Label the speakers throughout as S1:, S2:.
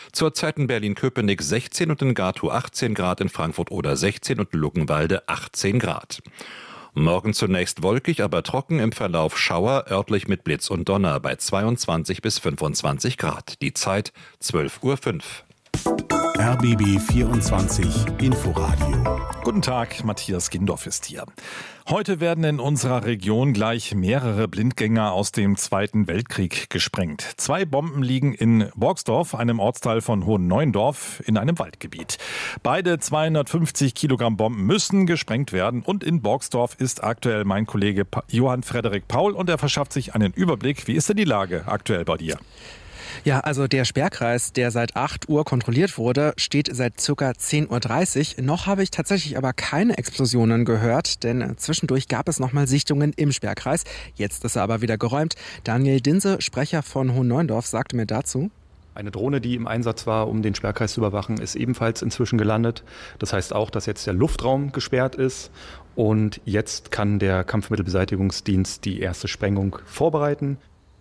S1: Zurzeit in Berlin-Köpenick 16 und in Gatow 18 Grad, in Frankfurt oder 16 und in Luckenwalde 18 Grad. Morgen zunächst wolkig, aber trocken, im Verlauf Schauer, örtlich mit Blitz und Donner bei 22 bis 25 Grad. Die Zeit 12:05 Uhr.
S2: RBB 24 Inforadio.
S3: Guten Tag, Matthias Gindorf ist hier. Heute werden in unserer Region gleich mehrere Blindgänger aus dem Zweiten Weltkrieg gesprengt. 2 Bomben liegen in Borgsdorf, einem Ortsteil von Hohenneuendorf, in einem Waldgebiet. Beide 250 Kilogramm Bomben müssen gesprengt werden. Und in Borgsdorf ist aktuell mein Kollege Johann Frederik Paul und er verschafft sich einen Überblick. Wie ist denn die Lage aktuell bei dir?
S4: Ja, also der Sperrkreis, der seit 8 Uhr kontrolliert wurde, steht seit ca. 10:30 Uhr. Noch habe ich tatsächlich aber keine Explosionen gehört, denn zwischendurch gab es nochmal Sichtungen im Sperrkreis. Jetzt ist er aber wieder geräumt. Daniel Dinse, Sprecher von Hohenneuendorf, sagte mir dazu:
S5: Eine Drohne, die im Einsatz war, um den Sperrkreis zu überwachen, ist ebenfalls inzwischen gelandet. Das heißt auch, dass jetzt der Luftraum gesperrt ist. Und jetzt kann der Kampfmittelbeseitigungsdienst die erste Sprengung vorbereiten.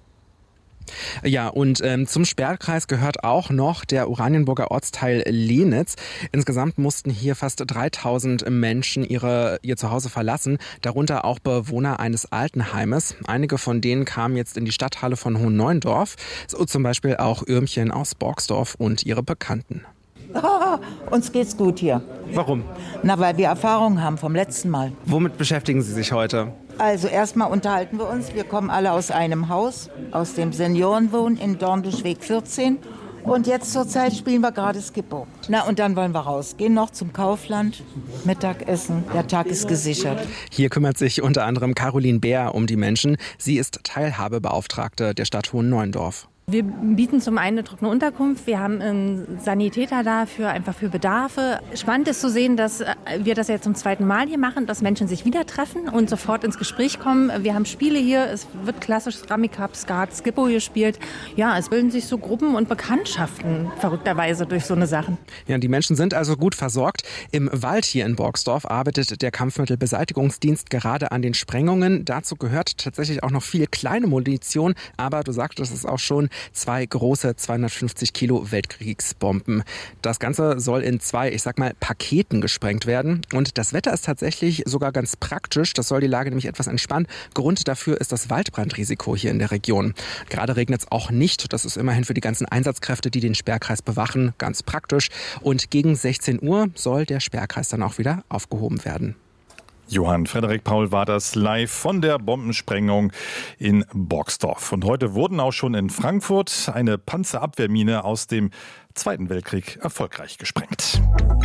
S4: Ja, und zum Sperrkreis gehört auch noch der Oranienburger Ortsteil Lenitz. Insgesamt mussten hier fast 3000 Menschen ihr Zuhause verlassen, darunter auch Bewohner eines Altenheimes. Einige von denen kamen jetzt in die Stadthalle von Hohenneuendorf, so zum Beispiel auch Irmchen aus Borgsdorf und ihre Bekannten.
S6: Uns geht's gut hier.
S4: Warum?
S6: Na, weil wir Erfahrung haben vom letzten Mal.
S4: Womit beschäftigen Sie sich heute?
S6: Also erstmal unterhalten wir uns. Wir kommen alle aus einem Haus, aus dem Seniorenwohn in Dornbuschweg 14. Und jetzt zurzeit spielen wir gerade Skippo. Na, und dann wollen wir rausgehen noch zum Kaufland, Mittagessen. Der Tag ist gesichert.
S4: Hier kümmert sich unter anderem Caroline Bär um die Menschen. Sie ist Teilhabebeauftragte der Stadt Hohenneuendorf.
S7: Wir bieten zum einen eine trockene Unterkunft, wir haben einen Sanitäter da einfach für Bedarfe. Spannend ist zu sehen, dass wir das jetzt zum zweiten Mal hier machen, dass Menschen sich wieder treffen und sofort ins Gespräch kommen. Wir haben Spiele hier, es wird klassisch Rummy Cup, Skat, Skippo gespielt. Ja, es bilden sich so Gruppen und Bekanntschaften verrückterweise durch so eine Sachen.
S4: Ja, die Menschen sind also gut versorgt. Im Wald hier in Borgsdorf arbeitet der Kampfmittelbeseitigungsdienst gerade an den Sprengungen. Dazu gehört tatsächlich auch noch viel kleine Munition, aber du sagtest es auch schon, 2 große 250 Kilo Weltkriegsbomben. Das Ganze soll in 2, Paketen gesprengt werden. Und das Wetter ist tatsächlich sogar ganz praktisch. Das soll die Lage nämlich etwas entspannen. Grund dafür ist das Waldbrandrisiko hier in der Region. Gerade regnet es auch nicht. Das ist immerhin für die ganzen Einsatzkräfte, die den Sperrkreis bewachen, ganz praktisch. Und gegen 16 Uhr soll der Sperrkreis dann auch wieder aufgehoben werden.
S3: Johann Frederik Paul war das live von der Bombensprengung in Borgsdorf. Und heute wurden auch schon in Frankfurt eine Panzerabwehrmine aus dem Zweiten Weltkrieg erfolgreich gesprengt.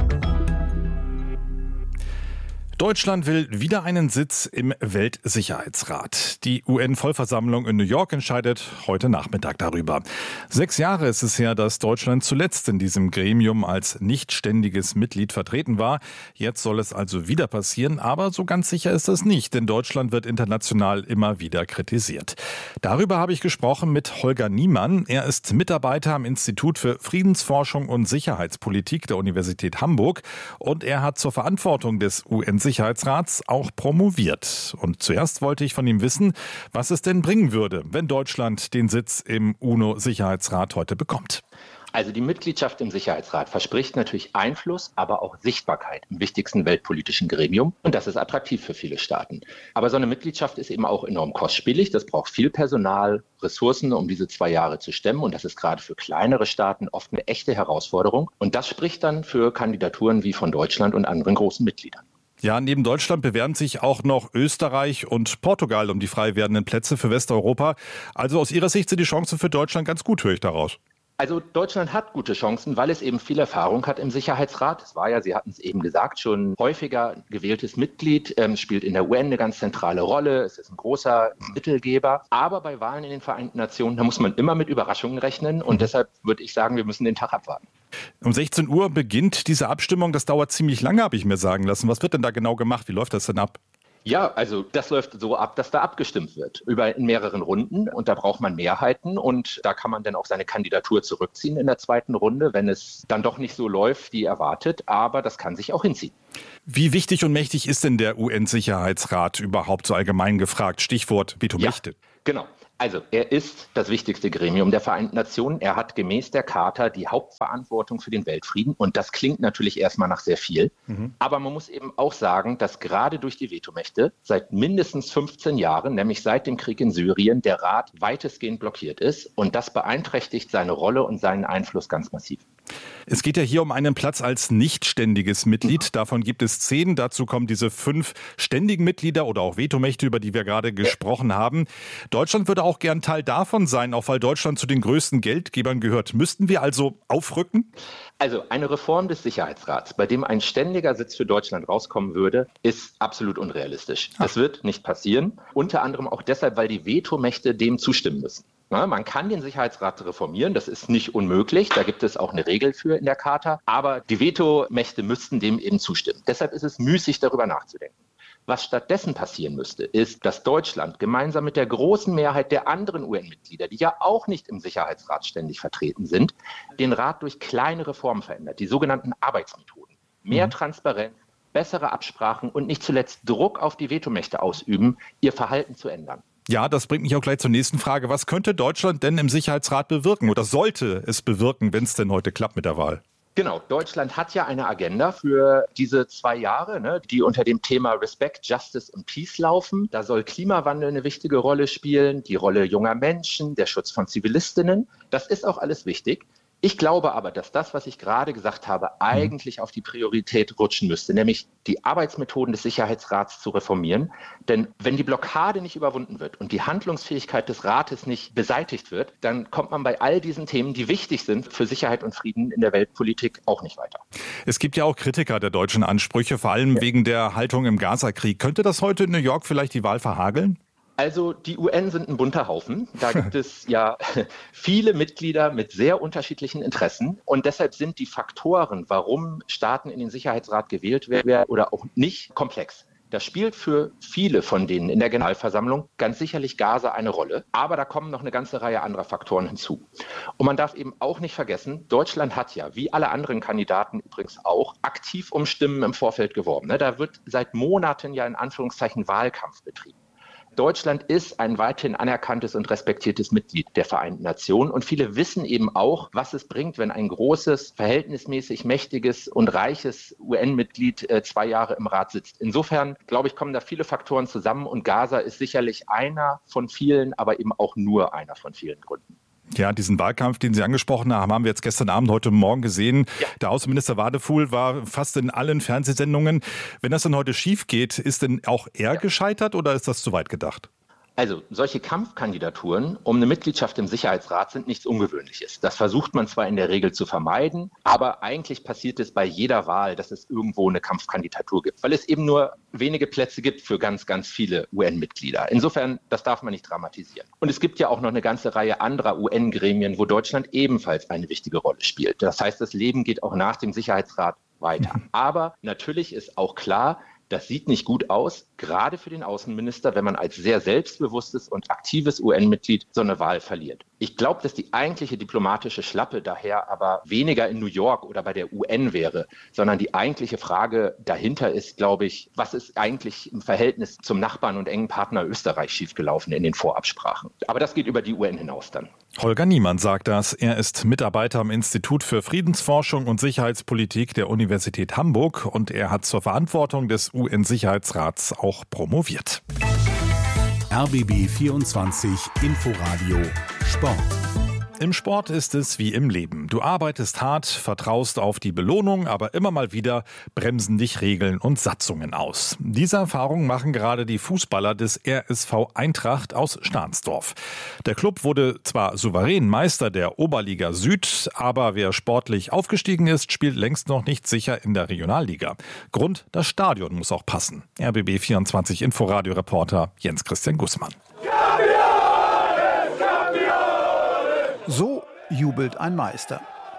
S3: Deutschland will wieder einen Sitz im Weltsicherheitsrat. Die UN-Vollversammlung in New York entscheidet heute Nachmittag darüber. 6 Jahre ist es her, dass Deutschland zuletzt in diesem Gremium als nicht ständiges Mitglied vertreten war. Jetzt soll es also wieder passieren, aber so ganz sicher ist das nicht, denn Deutschland wird international immer wieder kritisiert. Darüber habe ich gesprochen mit Holger Niemann. Er ist Mitarbeiter am Institut für Friedensforschung und Sicherheitspolitik der Universität Hamburg und er hat zur Verantwortung des UN-Sicherheitsrats auch promoviert. Und zuerst wollte ich von ihm wissen, was es denn bringen würde, wenn Deutschland den Sitz im UNO-Sicherheitsrat heute bekommt.
S8: Also die Mitgliedschaft im Sicherheitsrat verspricht natürlich Einfluss, aber auch Sichtbarkeit im wichtigsten weltpolitischen Gremium. Und das ist attraktiv für viele Staaten. Aber so eine Mitgliedschaft ist eben auch enorm kostspielig. Das braucht viel Personal, Ressourcen, um diese 2 Jahre zu stemmen. Und das ist gerade für kleinere Staaten oft eine echte Herausforderung. Und das spricht dann für Kandidaturen wie von Deutschland und anderen großen Mitgliedern.
S3: Ja, neben Deutschland bewerben sich auch noch Österreich und Portugal um die frei werdenden Plätze für Westeuropa. Also aus Ihrer Sicht sind die Chancen für Deutschland ganz gut, höre ich daraus.
S8: Also Deutschland hat gute Chancen, weil es eben viel Erfahrung hat im Sicherheitsrat. Es war ja, Sie hatten es eben gesagt, schon häufiger gewähltes Mitglied, spielt in der UN eine ganz zentrale Rolle. Es ist ein großer Mittelgeber. Aber bei Wahlen in den Vereinten Nationen, da muss man immer mit Überraschungen rechnen. Und deshalb würde ich sagen, wir müssen den Tag abwarten.
S3: Um 16 Uhr beginnt diese Abstimmung. Das dauert ziemlich lange, habe ich mir sagen lassen. Was wird denn da genau gemacht? Wie läuft das denn ab?
S8: Ja, also das läuft so ab, dass da abgestimmt wird in mehreren Runden und da braucht man Mehrheiten und da kann man dann auch seine Kandidatur zurückziehen in der zweiten Runde, wenn es dann doch nicht so läuft, wie erwartet, aber das kann sich auch hinziehen.
S3: Wie wichtig und mächtig ist denn der UN-Sicherheitsrat überhaupt so allgemein gefragt? Stichwort Vetomächte.
S8: Ja, genau. Also, er ist das wichtigste Gremium der Vereinten Nationen. Er hat gemäß der Charta die Hauptverantwortung für den Weltfrieden. Und das klingt natürlich erstmal nach sehr viel. Aber man muss eben auch sagen, dass gerade durch die Vetomächte seit mindestens 15 Jahren, nämlich seit dem Krieg in Syrien, der Rat weitestgehend blockiert ist. Und das beeinträchtigt seine Rolle und seinen Einfluss ganz massiv.
S3: Es geht ja hier um einen Platz als nicht ständiges Mitglied. Davon gibt es 10. Dazu kommen diese 5 ständigen Mitglieder oder auch Vetomächte, über die wir gerade gesprochen haben. Deutschland würde auch gern Teil davon sein, auch weil Deutschland zu den größten Geldgebern gehört. Müssten wir also aufrücken?
S8: Also eine Reform des Sicherheitsrats, bei dem ein ständiger Sitz für Deutschland rauskommen würde, ist absolut unrealistisch. Das wird nicht passieren. Unter anderem auch deshalb, weil die Vetomächte dem zustimmen müssen. Na, man kann den Sicherheitsrat reformieren, das ist nicht unmöglich, da gibt es auch eine Regel für in der Charta, aber die Vetomächte müssten dem eben zustimmen. Deshalb ist es müßig, darüber nachzudenken. Was stattdessen passieren müsste, ist, dass Deutschland gemeinsam mit der großen Mehrheit der anderen UN-Mitglieder, die ja auch nicht im Sicherheitsrat ständig vertreten sind, den Rat durch kleine Reformen verändert, die sogenannten Arbeitsmethoden. Mehr Transparenz, bessere Absprachen und nicht zuletzt Druck auf die Vetomächte ausüben, ihr Verhalten zu ändern.
S3: Ja, das bringt mich auch gleich zur nächsten Frage. Was könnte Deutschland denn im Sicherheitsrat bewirken oder sollte es bewirken, wenn es denn heute klappt mit der Wahl?
S8: Genau, Deutschland hat ja eine Agenda für diese 2 Jahre, die unter dem Thema Respect, Justice und Peace laufen. Da soll Klimawandel eine wichtige Rolle spielen, die Rolle junger Menschen, der Schutz von Zivilistinnen. Das ist auch alles wichtig. Ich glaube aber, dass das, was ich gerade gesagt habe, eigentlich auf die Priorität rutschen müsste, nämlich die Arbeitsmethoden des Sicherheitsrats zu reformieren. Denn wenn die Blockade nicht überwunden wird und die Handlungsfähigkeit des Rates nicht beseitigt wird, dann kommt man bei all diesen Themen, die wichtig sind für Sicherheit und Frieden in der Weltpolitik, auch nicht weiter.
S3: Es gibt ja auch Kritiker der deutschen Ansprüche, vor allem wegen der Haltung im Gaza-Krieg. Könnte das heute in New York vielleicht die Wahl verhageln?
S8: Also die UN sind ein bunter Haufen. Da gibt es ja viele Mitglieder mit sehr unterschiedlichen Interessen. Und deshalb sind die Faktoren, warum Staaten in den Sicherheitsrat gewählt werden oder auch nicht, komplex. Das spielt für viele von denen in der Generalversammlung ganz sicherlich Gaza eine Rolle. Aber da kommen noch eine ganze Reihe anderer Faktoren hinzu. Und man darf eben auch nicht vergessen, Deutschland hat ja, wie alle anderen Kandidaten übrigens auch, aktiv um Stimmen im Vorfeld geworben. Da wird seit Monaten ja in Anführungszeichen Wahlkampf betrieben. Deutschland ist ein weithin anerkanntes und respektiertes Mitglied der Vereinten Nationen und viele wissen eben auch, was es bringt, wenn ein großes, verhältnismäßig mächtiges und reiches UN-Mitglied 2 Jahre im Rat sitzt. Insofern, glaube ich, kommen da viele Faktoren zusammen und Gaza ist sicherlich einer von vielen, aber eben auch nur einer von vielen Gründen.
S3: Ja, diesen Wahlkampf, den Sie angesprochen haben, haben wir jetzt gestern Abend, heute Morgen gesehen. Ja. Der Außenminister Wadefuhl war fast in allen Fernsehsendungen. Wenn das dann heute schief geht, ist denn auch er gescheitert oder ist das zu weit gedacht?
S8: Also solche Kampfkandidaturen um eine Mitgliedschaft im Sicherheitsrat sind nichts Ungewöhnliches. Das versucht man zwar in der Regel zu vermeiden, aber eigentlich passiert es bei jeder Wahl, dass es irgendwo eine Kampfkandidatur gibt, weil es eben nur wenige Plätze gibt für ganz, ganz viele UN-Mitglieder. Insofern, das darf man nicht dramatisieren. Und es gibt ja auch noch eine ganze Reihe anderer UN-Gremien, wo Deutschland ebenfalls eine wichtige Rolle spielt. Das heißt, das Leben geht auch nach dem Sicherheitsrat weiter. Aber natürlich ist auch klar, das sieht nicht gut aus, gerade für den Außenminister, wenn man als sehr selbstbewusstes und aktives UN-Mitglied so eine Wahl verliert. Ich glaube, dass die eigentliche diplomatische Schlappe daher aber weniger in New York oder bei der UN wäre, sondern die eigentliche Frage dahinter ist, glaube ich, was ist eigentlich im Verhältnis zum Nachbarn und engen Partner Österreich schiefgelaufen in den Vorabsprachen. Aber das geht über die UN hinaus dann.
S3: Holger Niemann sagt das. Er ist Mitarbeiter am Institut für Friedensforschung und Sicherheitspolitik der Universität Hamburg und er hat zur Verantwortung des UN-Sicherheitsrats auch promoviert.
S2: RBB 24 Inforadio Sport.
S3: Im Sport ist es wie im Leben. Du arbeitest hart, vertraust auf die Belohnung, aber immer mal wieder bremsen dich Regeln und Satzungen aus. Diese Erfahrung machen gerade die Fußballer des RSV Eintracht aus Stahnsdorf. Der Club wurde zwar souverän Meister der Oberliga Süd, aber wer sportlich aufgestiegen ist, spielt längst noch nicht sicher in der Regionalliga. Grund, das Stadion muss auch passen. RBB 24 Inforadio-Reporter Jens Christian Gußmann.
S9: So jubelt ein Meister.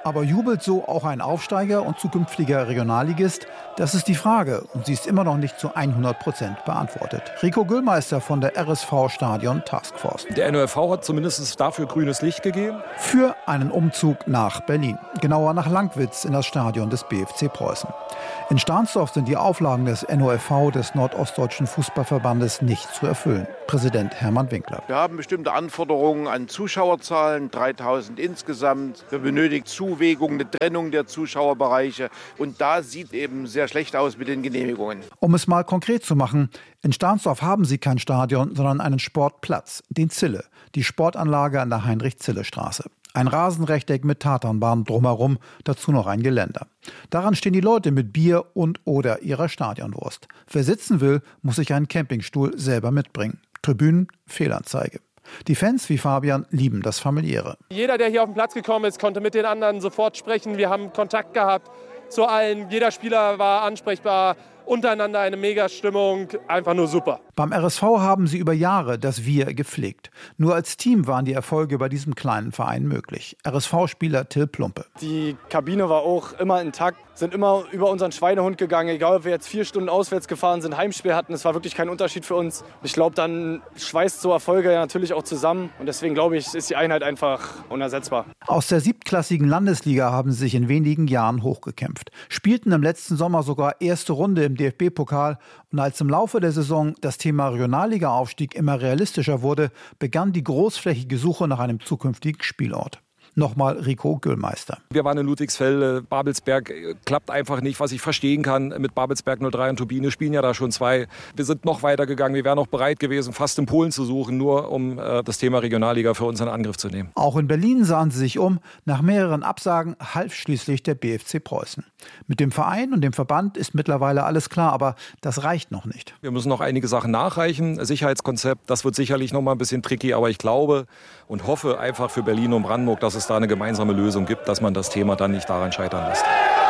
S9: Aber jubelt so auch ein Aufsteiger und zukünftiger Regionalligist? Das ist die Frage und sie ist immer noch nicht zu 100% beantwortet. Rico Güllmeister von der RSV Stadion Taskforce.
S10: Der NOFV hat zumindest dafür grünes Licht gegeben.
S9: Für einen Umzug nach Berlin, genauer nach Langwitz in das Stadion des BFC Preußen. In Stahnsdorf sind die Auflagen des NOFV, des Nordostdeutschen Fußballverbandes, nicht zu erfüllen. Präsident Hermann Winkler.
S11: Wir haben bestimmte Anforderungen an Zuschauerzahlen, 3000 insgesamt. Wir benötigen Zuwägung, eine Trennung der Zuschauerbereiche. Und da sieht eben sehr schlecht aus mit den Genehmigungen.
S9: Um es mal konkret zu machen, in Stahnsdorf haben sie kein Stadion, sondern einen Sportplatz, den Zille, die Sportanlage an der Heinrich-Zille-Straße. Ein Rasenrechteck mit Tatanbahn drumherum, dazu noch ein Geländer. Daran stehen die Leute mit Bier und oder ihrer Stadionwurst. Wer sitzen will, muss sich einen Campingstuhl selber mitbringen. Tribünen, Fehlanzeige. Die Fans wie Fabian lieben das Familiäre.
S12: Jeder, der hier auf den Platz gekommen ist, konnte mit den anderen sofort sprechen. Wir haben Kontakt gehabt zu allen. Jeder Spieler war ansprechbar. Untereinander eine Mega-Stimmung, einfach nur super.
S9: Beim RSV haben sie über Jahre das Wir gepflegt. Nur als Team waren die Erfolge bei diesem kleinen Verein möglich. RSV-Spieler Till Plumpe.
S13: Die Kabine war auch immer intakt, sind immer über unseren Schweinehund gegangen. Egal, ob wir jetzt 4 Stunden auswärts gefahren sind, Heimspiel hatten, es war wirklich kein Unterschied für uns. Ich glaube, dann schweißt so Erfolge natürlich auch zusammen. Und deswegen glaube ich, ist die Einheit einfach unersetzbar.
S9: Aus der 7-klassigen Landesliga haben sie sich in wenigen Jahren hochgekämpft. Spielten im letzten Sommer sogar erste Runde im DFB-Pokal. Und als im Laufe der Saison das Thema Regionalliga-Aufstieg immer realistischer wurde, begann die großflächige Suche nach einem zukünftigen Spielort. Nochmal Rico Güllmeister.
S10: Wir waren in Ludwigsfelde, Babelsberg klappt einfach nicht, was ich verstehen kann. Mit Babelsberg 03 und Turbine spielen ja da schon 2. Wir sind noch weiter gegangen, wir wären noch bereit gewesen, fast in Polen zu suchen, nur um das Thema Regionalliga für uns in Angriff zu nehmen.
S9: Auch in Berlin sahen sie sich um. Nach mehreren Absagen half schließlich der BFC Preußen. Mit dem Verein und dem Verband ist mittlerweile alles klar, aber das reicht noch nicht.
S10: Wir müssen noch einige Sachen nachreichen. Sicherheitskonzept, das wird sicherlich noch mal ein bisschen tricky, aber ich glaube und hoffe einfach für Berlin und Brandenburg, dass es da eine gemeinsame Lösung gibt, dass man das Thema dann nicht daran scheitern lässt.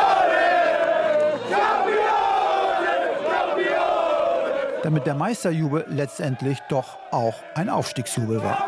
S9: Damit der Meisterjubel letztendlich doch auch ein Aufstiegsjubel war.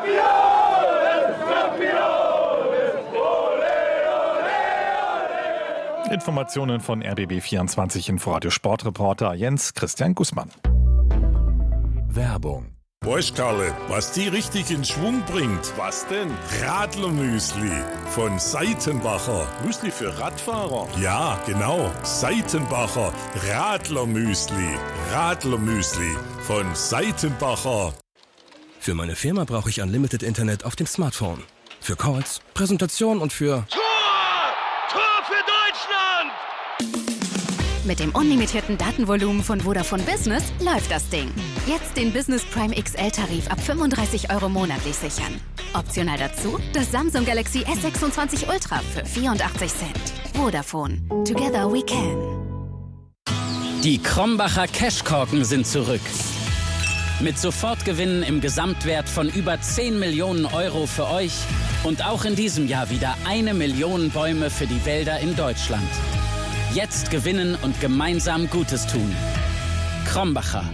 S3: Informationen von RBB24 Inforadio Sportreporter Jens Christian Gußmann.
S2: Werbung.
S14: Weißt Karle, was die richtig in Schwung bringt? Was denn? Radlermüsli von Seitenbacher. Müsli für Radfahrer? Ja, genau. Seitenbacher Radlermüsli. Radlermüsli von Seitenbacher.
S15: Für meine Firma brauche ich Unlimited Internet auf dem Smartphone. Für Calls, Präsentation und für...
S16: Tor für Deutschland!
S17: Mit dem unlimitierten Datenvolumen von Vodafone Business läuft das Ding. Jetzt den Business Prime XL-Tarif ab 35 € monatlich sichern. Optional dazu das Samsung Galaxy S26 Ultra für 84 Cent. Vodafone. Together we can.
S18: Die Krombacher Cashkorken sind zurück. Mit Sofortgewinnen im Gesamtwert von über 10 Millionen € für euch und auch in diesem Jahr wieder 1 Million Bäume für die Wälder in Deutschland. Jetzt gewinnen und gemeinsam Gutes tun. Krombacher.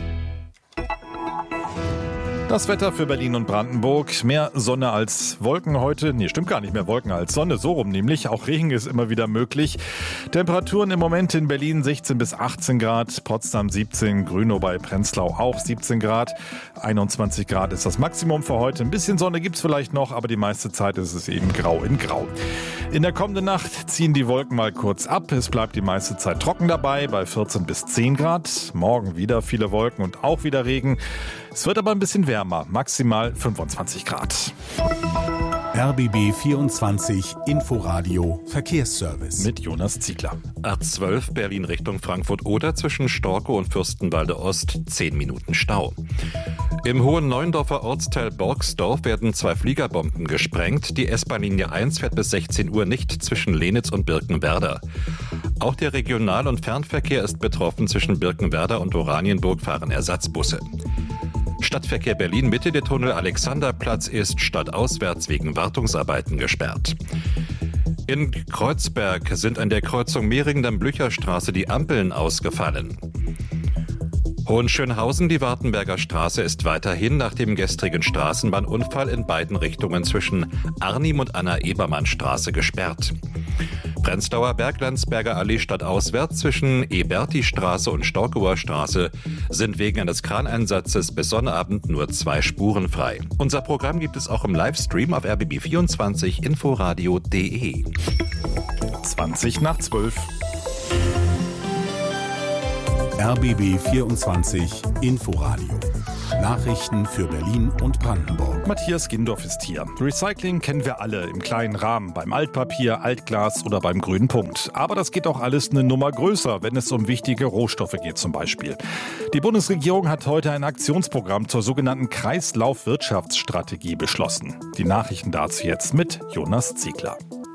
S3: Das Wetter für Berlin und Brandenburg. Mehr Sonne als Wolken heute. Nee, stimmt gar nicht, mehr Wolken als Sonne. So rum nämlich. Auch Regen ist immer wieder möglich. Temperaturen im Moment in Berlin 16 bis 18 Grad. Potsdam 17. Grünow bei Prenzlau auch 17 Grad. 21 Grad ist das Maximum für heute. Ein bisschen Sonne gibt's vielleicht noch, aber die meiste Zeit ist es eben grau in grau. In der kommenden Nacht ziehen die Wolken mal kurz ab. Es bleibt die meiste Zeit trocken dabei bei 14 bis 10 Grad. Morgen wieder viele Wolken und auch wieder Regen. Es wird aber ein bisschen wärmer, maximal 25 Grad.
S2: RBB 24 Inforadio Verkehrsservice.
S3: Mit Jonas Ziegler.
S1: A12 Berlin Richtung Frankfurt-Oder zwischen Storkow und Fürstenwalde Ost 10 Minuten Stau. Im Hohen Neuendorfer Ortsteil Borgsdorf werden 2 Fliegerbomben gesprengt. Die S-Bahn-Linie 1 fährt bis 16 Uhr nicht zwischen Lenitz und Birkenwerder. Auch der Regional- und Fernverkehr ist betroffen. Zwischen Birkenwerder und Oranienburg fahren Ersatzbusse. Stadtverkehr Berlin-Mitte, der Tunnel Alexanderplatz ist stadtauswärts wegen Wartungsarbeiten gesperrt. In Kreuzberg sind an der Kreuzung Mehringen-Blücherstraße die Ampeln ausgefallen. Hohenschönhausen, die Wartenberger Straße, ist weiterhin nach dem gestrigen Straßenbahnunfall in beiden Richtungen zwischen Arnim und Anna-Ebermann-Straße gesperrt. Prenzlauer Berg-Landsberger Allee stadtauswärts zwischen Eberti-Straße und Storkower Straße sind wegen eines Kraneinsatzes bis Sonnabend nur 2 Spuren frei. Unser Programm gibt es auch im Livestream auf RBB24 inforadio.de.
S3: 11:20.
S2: RBB 24 Inforadio. Nachrichten für Berlin und Brandenburg.
S3: Matthias Gindorf ist hier. Recycling kennen wir alle im kleinen Rahmen, beim Altpapier, Altglas oder beim grünen Punkt. Aber das geht auch alles eine Nummer größer, wenn es um wichtige Rohstoffe geht zum Beispiel. Die Bundesregierung hat heute ein Aktionsprogramm zur sogenannten Kreislaufwirtschaftsstrategie beschlossen. Die Nachrichten dazu jetzt mit Jonas Ziegler.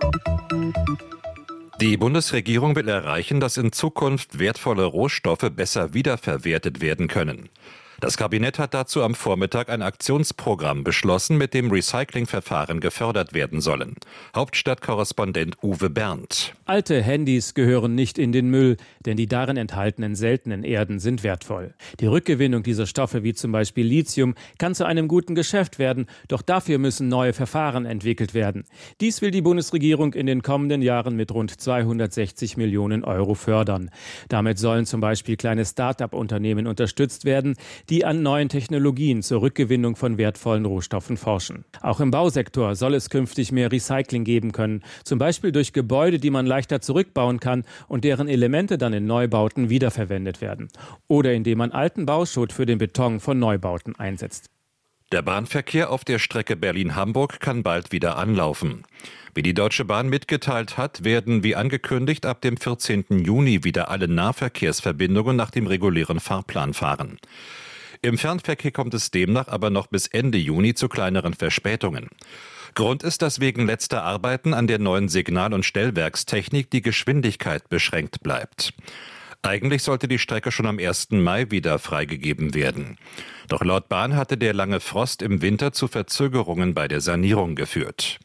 S1: Die Bundesregierung will erreichen, dass in Zukunft wertvolle Rohstoffe besser wiederverwertet werden können. Das Kabinett hat dazu am Vormittag ein Aktionsprogramm beschlossen, mit dem Recyclingverfahren gefördert werden sollen. Hauptstadtkorrespondent Uwe Berndt.
S19: Alte Handys gehören nicht in den Müll, denn die darin enthaltenen seltenen Erden sind wertvoll. Die Rückgewinnung dieser Stoffe, wie zum Beispiel Lithium, kann zu einem guten Geschäft werden, doch dafür müssen neue Verfahren entwickelt werden. Dies will die Bundesregierung in den kommenden Jahren mit rund 260 Millionen Euro fördern. Damit sollen zum Beispiel kleine Start-up-Unternehmen unterstützt werden, die an neuen Technologien zur Rückgewinnung von wertvollen Rohstoffen forschen. Auch im Bausektor soll es künftig mehr Recycling geben können, zum Beispiel durch Gebäude, die man leichter zurückbauen kann und deren Elemente dann in Neubauten wiederverwendet werden. Oder indem man alten Bauschutt für den Beton von Neubauten einsetzt.
S1: Der Bahnverkehr auf der Strecke Berlin-Hamburg kann bald wieder anlaufen. Wie die Deutsche Bahn mitgeteilt hat, werden wie angekündigt ab dem 14. Juni wieder alle Nahverkehrsverbindungen nach dem regulären Fahrplan fahren. Im Fernverkehr kommt es demnach aber noch bis Ende Juni zu kleineren Verspätungen. Grund ist, dass wegen letzter Arbeiten an der neuen Signal- und Stellwerkstechnik die Geschwindigkeit beschränkt bleibt. Eigentlich sollte die Strecke schon am 1. Mai wieder freigegeben werden. Doch laut Bahn hatte der lange Frost im Winter zu Verzögerungen bei der Sanierung geführt.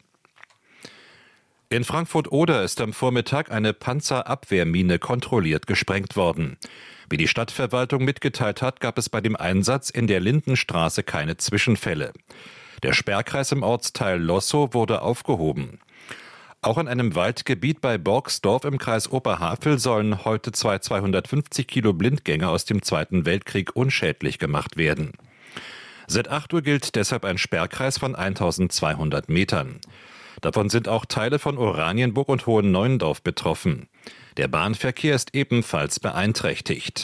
S1: In Frankfurt-Oder ist am Vormittag eine Panzerabwehrmine kontrolliert gesprengt worden. Wie die Stadtverwaltung mitgeteilt hat, gab es bei dem Einsatz in der Lindenstraße keine Zwischenfälle. Der Sperrkreis im Ortsteil Lossow wurde aufgehoben. Auch in einem Waldgebiet bei Borgsdorf im Kreis Oberhavel sollen heute 250 Kilo Blindgänger aus dem Zweiten Weltkrieg unschädlich gemacht werden. Seit 8 Uhr gilt deshalb ein Sperrkreis von 1200 Metern. Davon sind auch Teile von Oranienburg und Hohenneuendorf betroffen. Der Bahnverkehr ist ebenfalls beeinträchtigt.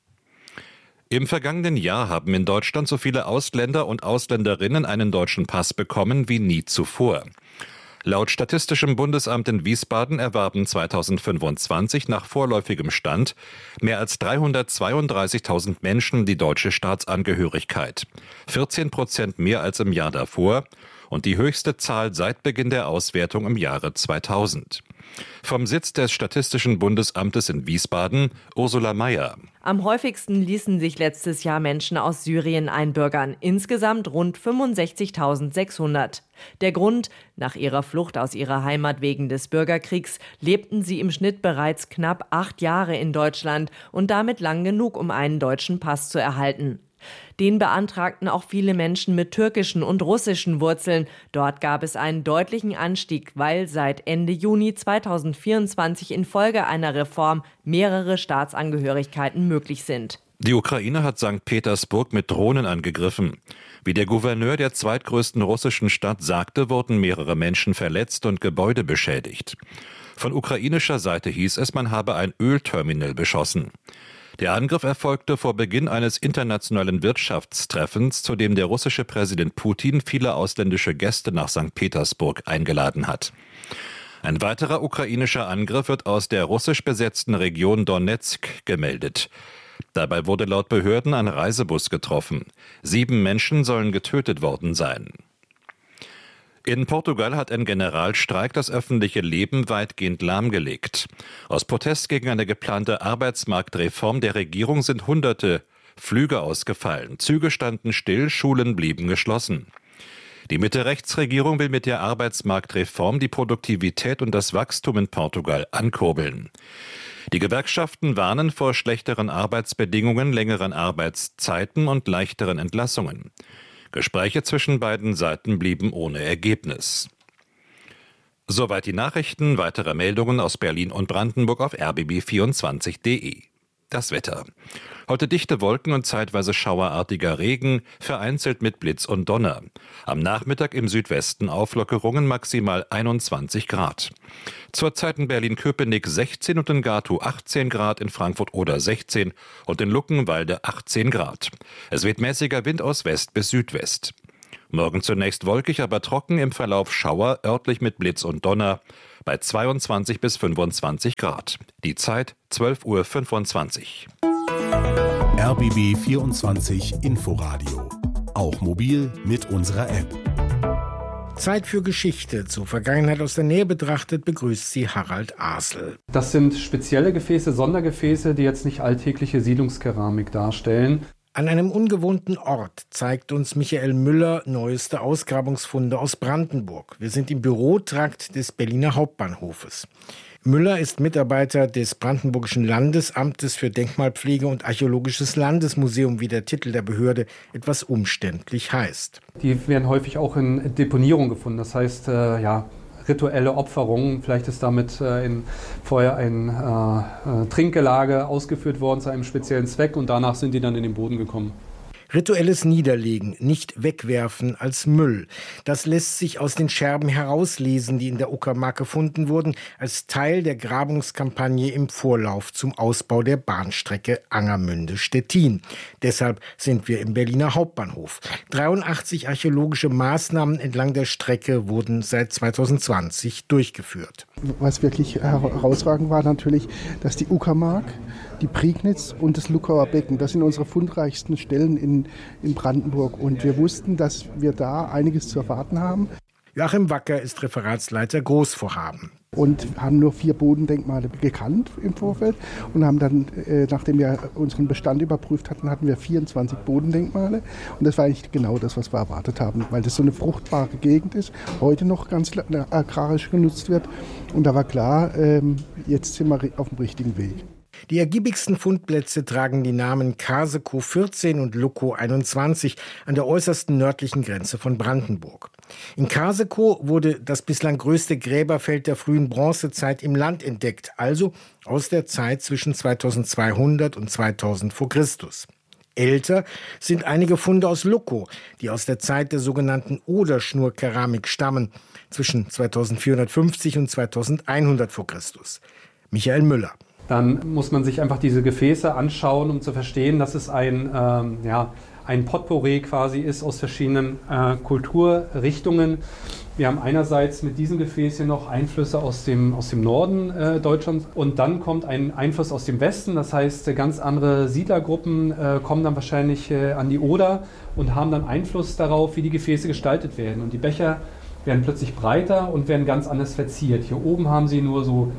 S1: Im vergangenen Jahr haben in Deutschland so viele Ausländer und Ausländerinnen einen deutschen Pass bekommen wie nie zuvor. Laut Statistischem Bundesamt in Wiesbaden erwarben 2025 nach vorläufigem Stand mehr als 332.000 Menschen die deutsche Staatsangehörigkeit. 14% mehr als im Jahr davor und die höchste Zahl seit Beginn der Auswertung im Jahre 2000. Vom Sitz des Statistischen Bundesamtes in Wiesbaden, Ursula Mayer.
S20: Am häufigsten ließen sich letztes Jahr Menschen aus Syrien einbürgern, insgesamt rund 65.600. Der Grund: Nach ihrer Flucht aus ihrer Heimat wegen des Bürgerkriegs lebten sie im Schnitt bereits knapp 8 Jahre in Deutschland und damit lang genug, um einen deutschen Pass zu erhalten. Den beantragten auch viele Menschen mit türkischen und russischen Wurzeln. Dort gab es einen deutlichen Anstieg, weil seit Ende Juni 2024 infolge einer Reform mehrere Staatsangehörigkeiten möglich sind.
S1: Die Ukraine hat St. Petersburg mit Drohnen angegriffen. Wie der Gouverneur der zweitgrößten russischen Stadt sagte, wurden mehrere Menschen verletzt und Gebäude beschädigt. Von ukrainischer Seite hieß es, man habe ein Ölterminal beschossen. Der Angriff erfolgte vor Beginn eines internationalen Wirtschaftstreffens, zu dem der russische Präsident Putin viele ausländische Gäste nach St. Petersburg eingeladen hat. Ein weiterer ukrainischer Angriff wird aus der russisch besetzten Region Donezk gemeldet. Dabei wurde laut Behörden ein Reisebus getroffen. 7 Menschen sollen getötet worden sein. In Portugal hat ein Generalstreik das öffentliche Leben weitgehend lahmgelegt. Aus Protest gegen eine geplante Arbeitsmarktreform der Regierung sind Hunderte Flüge ausgefallen. Züge standen still, Schulen blieben geschlossen. Die Mitte-Rechts-Regierung will mit der Arbeitsmarktreform die Produktivität und das Wachstum in Portugal ankurbeln. Die Gewerkschaften warnen vor schlechteren Arbeitsbedingungen, längeren Arbeitszeiten und leichteren Entlassungen. Gespräche zwischen beiden Seiten blieben ohne Ergebnis. Soweit die Nachrichten. Weitere Meldungen aus Berlin und Brandenburg auf rbb24.de. Das Wetter. Heute dichte Wolken und zeitweise schauerartiger Regen, vereinzelt mit Blitz und Donner. Am Nachmittag im Südwesten Auflockerungen, maximal 21 Grad. Zurzeit in Berlin-Köpenick 16 und in Gatow 18 Grad, in Frankfurt oder 16 und in Luckenwalde 18 Grad. Es weht mäßiger Wind aus West bis Südwest. Morgen zunächst wolkig, aber trocken, im Verlauf Schauer, örtlich mit Blitz und Donner, bei 22 bis 25 Grad. Die Zeit 12:25 Uhr.
S2: RBB 24 Inforadio. Auch mobil mit unserer App.
S21: Zeit für Geschichte. Zur Vergangenheit aus der Nähe betrachtet begrüßt sie Harald Asel.
S22: Das sind spezielle Gefäße, Sondergefäße, die jetzt nicht alltägliche Siedlungskeramik darstellen.
S21: An einem ungewohnten Ort zeigt uns Michael Müller neueste Ausgrabungsfunde aus Brandenburg. Wir sind im Bürotrakt des Berliner Hauptbahnhofes. Müller ist Mitarbeiter des Brandenburgischen Landesamtes für Denkmalpflege und Archäologisches Landesmuseum, wie der Titel der Behörde etwas umständlich heißt.
S22: Die werden häufig auch in Deponierung gefunden, das heißt, rituelle Opferungen. Vielleicht ist damit vorher ein Trinkgelage ausgeführt worden zu einem speziellen Zweck und danach sind die dann in den Boden gekommen.
S21: Rituelles Niederlegen, nicht wegwerfen als Müll. Das lässt sich aus den Scherben herauslesen, die in der Uckermark gefunden wurden, als Teil der Grabungskampagne im Vorlauf zum Ausbau der Bahnstrecke Angermünde-Stettin. Deshalb sind wir im Berliner Hauptbahnhof. 83 archäologische Maßnahmen entlang der Strecke wurden seit 2020 durchgeführt.
S23: Was wirklich herausragend war natürlich, dass die Uckermark, die Prignitz und das Luckauer Becken, das sind unsere fundreichsten Stellen in Brandenburg. Und wir wussten, dass wir da einiges zu erwarten haben.
S21: Joachim Wacker ist Referatsleiter Großvorhaben.
S23: Und haben nur 4 Bodendenkmale gekannt im Vorfeld und haben dann, nachdem wir unseren Bestand überprüft hatten, hatten wir 24 Bodendenkmale. Und das war eigentlich genau das, was wir erwartet haben, weil das so eine fruchtbare Gegend ist, heute noch ganz agrarisch genutzt wird. Und da war klar, jetzt sind wir auf dem richtigen Weg.
S21: Die ergiebigsten Fundplätze tragen die Namen Kasekow 14 und Lukow 21 an der äußersten nördlichen Grenze von Brandenburg. In Kasekow wurde das bislang größte Gräberfeld der frühen Bronzezeit im Land entdeckt, also aus der Zeit zwischen 2200 und 2000 vor Christus. Älter sind einige Funde aus Lukow, die aus der Zeit der sogenannten Oderschnurkeramik stammen, zwischen 2450 und 2100 vor Christus. Michael Müller.
S22: Dann muss man sich einfach diese Gefäße anschauen, um zu verstehen, dass es ein Potpourri quasi ist aus verschiedenen Kulturrichtungen. Wir haben einerseits mit diesem Gefäß hier noch Einflüsse aus dem Norden Deutschlands und dann kommt ein Einfluss aus dem Westen. Das heißt, ganz andere Siedlergruppen kommen dann wahrscheinlich an die Oder und haben dann Einfluss darauf, wie die Gefäße gestaltet werden. Und die Becher werden plötzlich breiter und werden ganz anders verziert. Hier oben haben Sie nur so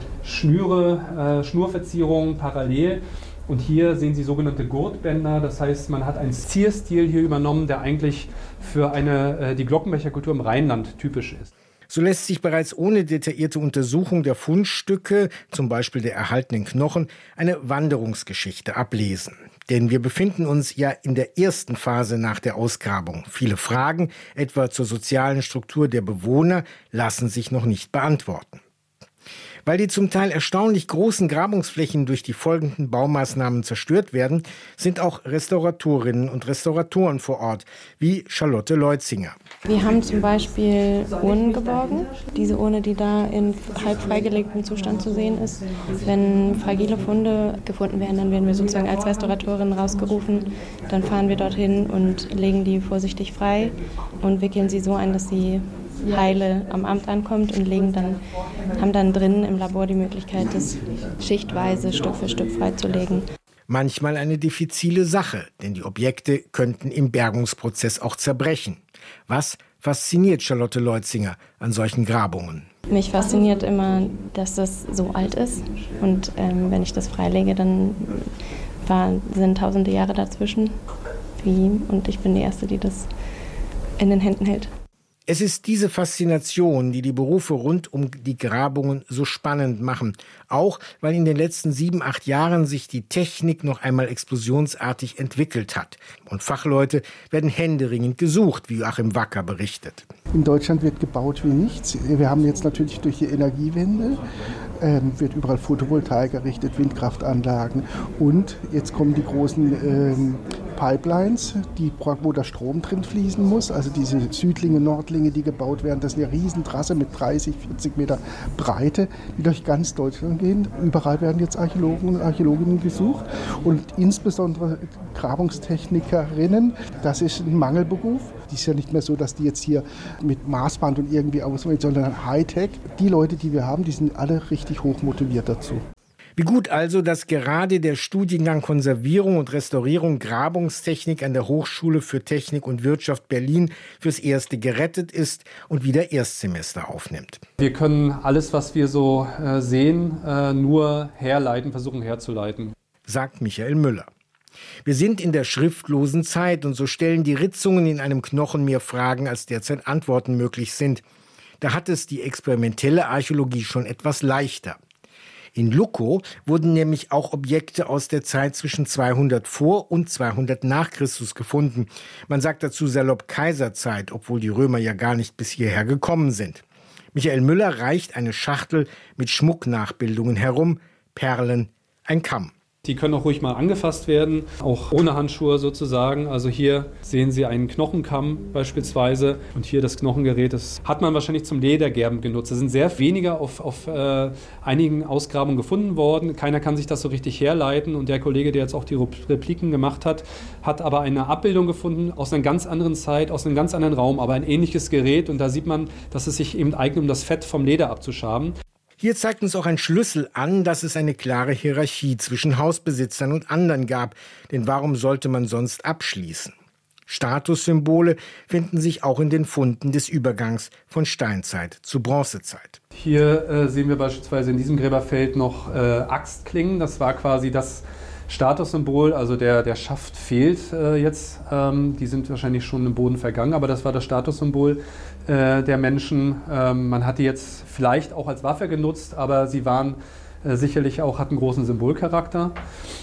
S22: Schnurverzierungen parallel und hier sehen Sie sogenannte Gurtbänder. Das heißt, man hat einen Zierstil hier übernommen, der eigentlich für die Glockenbecherkultur im Rheinland typisch ist.
S21: So lässt sich bereits ohne detaillierte Untersuchung der Fundstücke, zum Beispiel der erhaltenen Knochen, eine Wanderungsgeschichte ablesen. Denn wir befinden uns ja in der ersten Phase nach der Ausgrabung. Viele Fragen, etwa zur sozialen Struktur der Bewohner, lassen sich noch nicht beantworten. Weil die zum Teil erstaunlich großen Grabungsflächen durch die folgenden Baumaßnahmen zerstört werden, sind auch Restauratorinnen und Restauratoren vor Ort, wie Charlotte Leutzinger.
S24: Wir haben zum Beispiel Urnen geborgen. Diese Urne, die da in halb freigelegtem Zustand zu sehen ist. Wenn fragile Funde gefunden werden, dann werden wir sozusagen als Restauratorin rausgerufen. Dann fahren wir dorthin und legen die vorsichtig frei und wickeln sie so ein, dass sie heile am Amt ankommt und haben dann drinnen im Labor die Möglichkeit, das schichtweise Stück für Stück freizulegen.
S21: Manchmal eine diffizile Sache, denn die Objekte könnten im Bergungsprozess auch zerbrechen. Was fasziniert Charlotte Leutzinger an solchen Grabungen?
S24: Mich fasziniert immer, dass das so alt ist und wenn ich das freilege, dann sind tausende Jahre dazwischen. Und ich bin die Erste, die das in den Händen hält.
S21: Es ist diese Faszination, die die Berufe rund um die Grabungen so spannend machen. Auch, weil in den letzten 7-8 Jahren sich die Technik noch einmal explosionsartig entwickelt hat. Und Fachleute werden händeringend gesucht, wie Joachim Wacker berichtet.
S23: In Deutschland wird gebaut wie nichts. Wir haben jetzt natürlich durch die Energiewende, wird überall Photovoltaik errichtet, Windkraftanlagen. Und jetzt kommen die großen Pipelines, wo der Strom drin fließen muss. Also diese Südlinge, Nordlinge, die gebaut werden, das ist eine Riesentrasse mit 30, 40 Meter Breite, die durch ganz Deutschland gehen. Überall werden jetzt Archäologen und Archäologinnen gesucht und insbesondere Grabungstechnikerinnen. Das ist ein Mangelberuf. Es ist ja nicht mehr so, dass die jetzt hier mit Maßband und irgendwie auswählen, sondern Hightech. Die Leute, die wir haben, die sind alle richtig hoch motiviert dazu.
S21: Wie gut also, dass gerade der Studiengang Konservierung und Restaurierung Grabungstechnik an der Hochschule für Technik und Wirtschaft Berlin fürs Erste gerettet ist und wieder Erstsemester aufnimmt.
S22: Wir können alles, was wir so sehen, nur versuchen herzuleiten.
S21: Sagt Michael Müller. Wir sind in der schriftlosen Zeit und so stellen die Ritzungen in einem Knochen mehr Fragen, als derzeit Antworten möglich sind. Da hat es die experimentelle Archäologie schon etwas leichter. In Lucco wurden nämlich auch Objekte aus der Zeit zwischen 200 vor und 200 nach Christus gefunden. Man sagt dazu salopp Kaiserzeit, obwohl die Römer ja gar nicht bis hierher gekommen sind. Michael Müller reicht eine Schachtel mit Schmucknachbildungen herum, Perlen, ein Kamm.
S22: Die können auch ruhig mal angefasst werden, auch ohne Handschuhe sozusagen. Also hier sehen Sie einen Knochenkamm beispielsweise und hier das Knochengerät. Das hat man wahrscheinlich zum Ledergerben genutzt. Es sind sehr wenige auf einigen Ausgrabungen gefunden worden. Keiner kann sich das so richtig herleiten und der Kollege, der jetzt auch die Repliken gemacht hat, hat aber eine Abbildung gefunden aus einer ganz anderen Zeit, aus einem ganz anderen Raum, aber ein ähnliches Gerät und da sieht man, dass es sich eben eignet, um das Fett vom Leder abzuschaben.
S21: Hier zeigt uns auch ein Schlüssel an, dass es eine klare Hierarchie zwischen Hausbesitzern und anderen gab. Denn warum sollte man sonst abschließen? Statussymbole finden sich auch in den Funden des Übergangs von Steinzeit zu Bronzezeit.
S22: Hier sehen wir beispielsweise in diesem Gräberfeld noch Axtklingen. Das war quasi das Statussymbol, also der Schaft fehlt jetzt. Die sind wahrscheinlich schon im Boden vergangen, aber das war das Statussymbol der Menschen. Man hat die jetzt vielleicht auch als Waffe genutzt, aber sie waren sicherlich auch, hatten großen Symbolcharakter.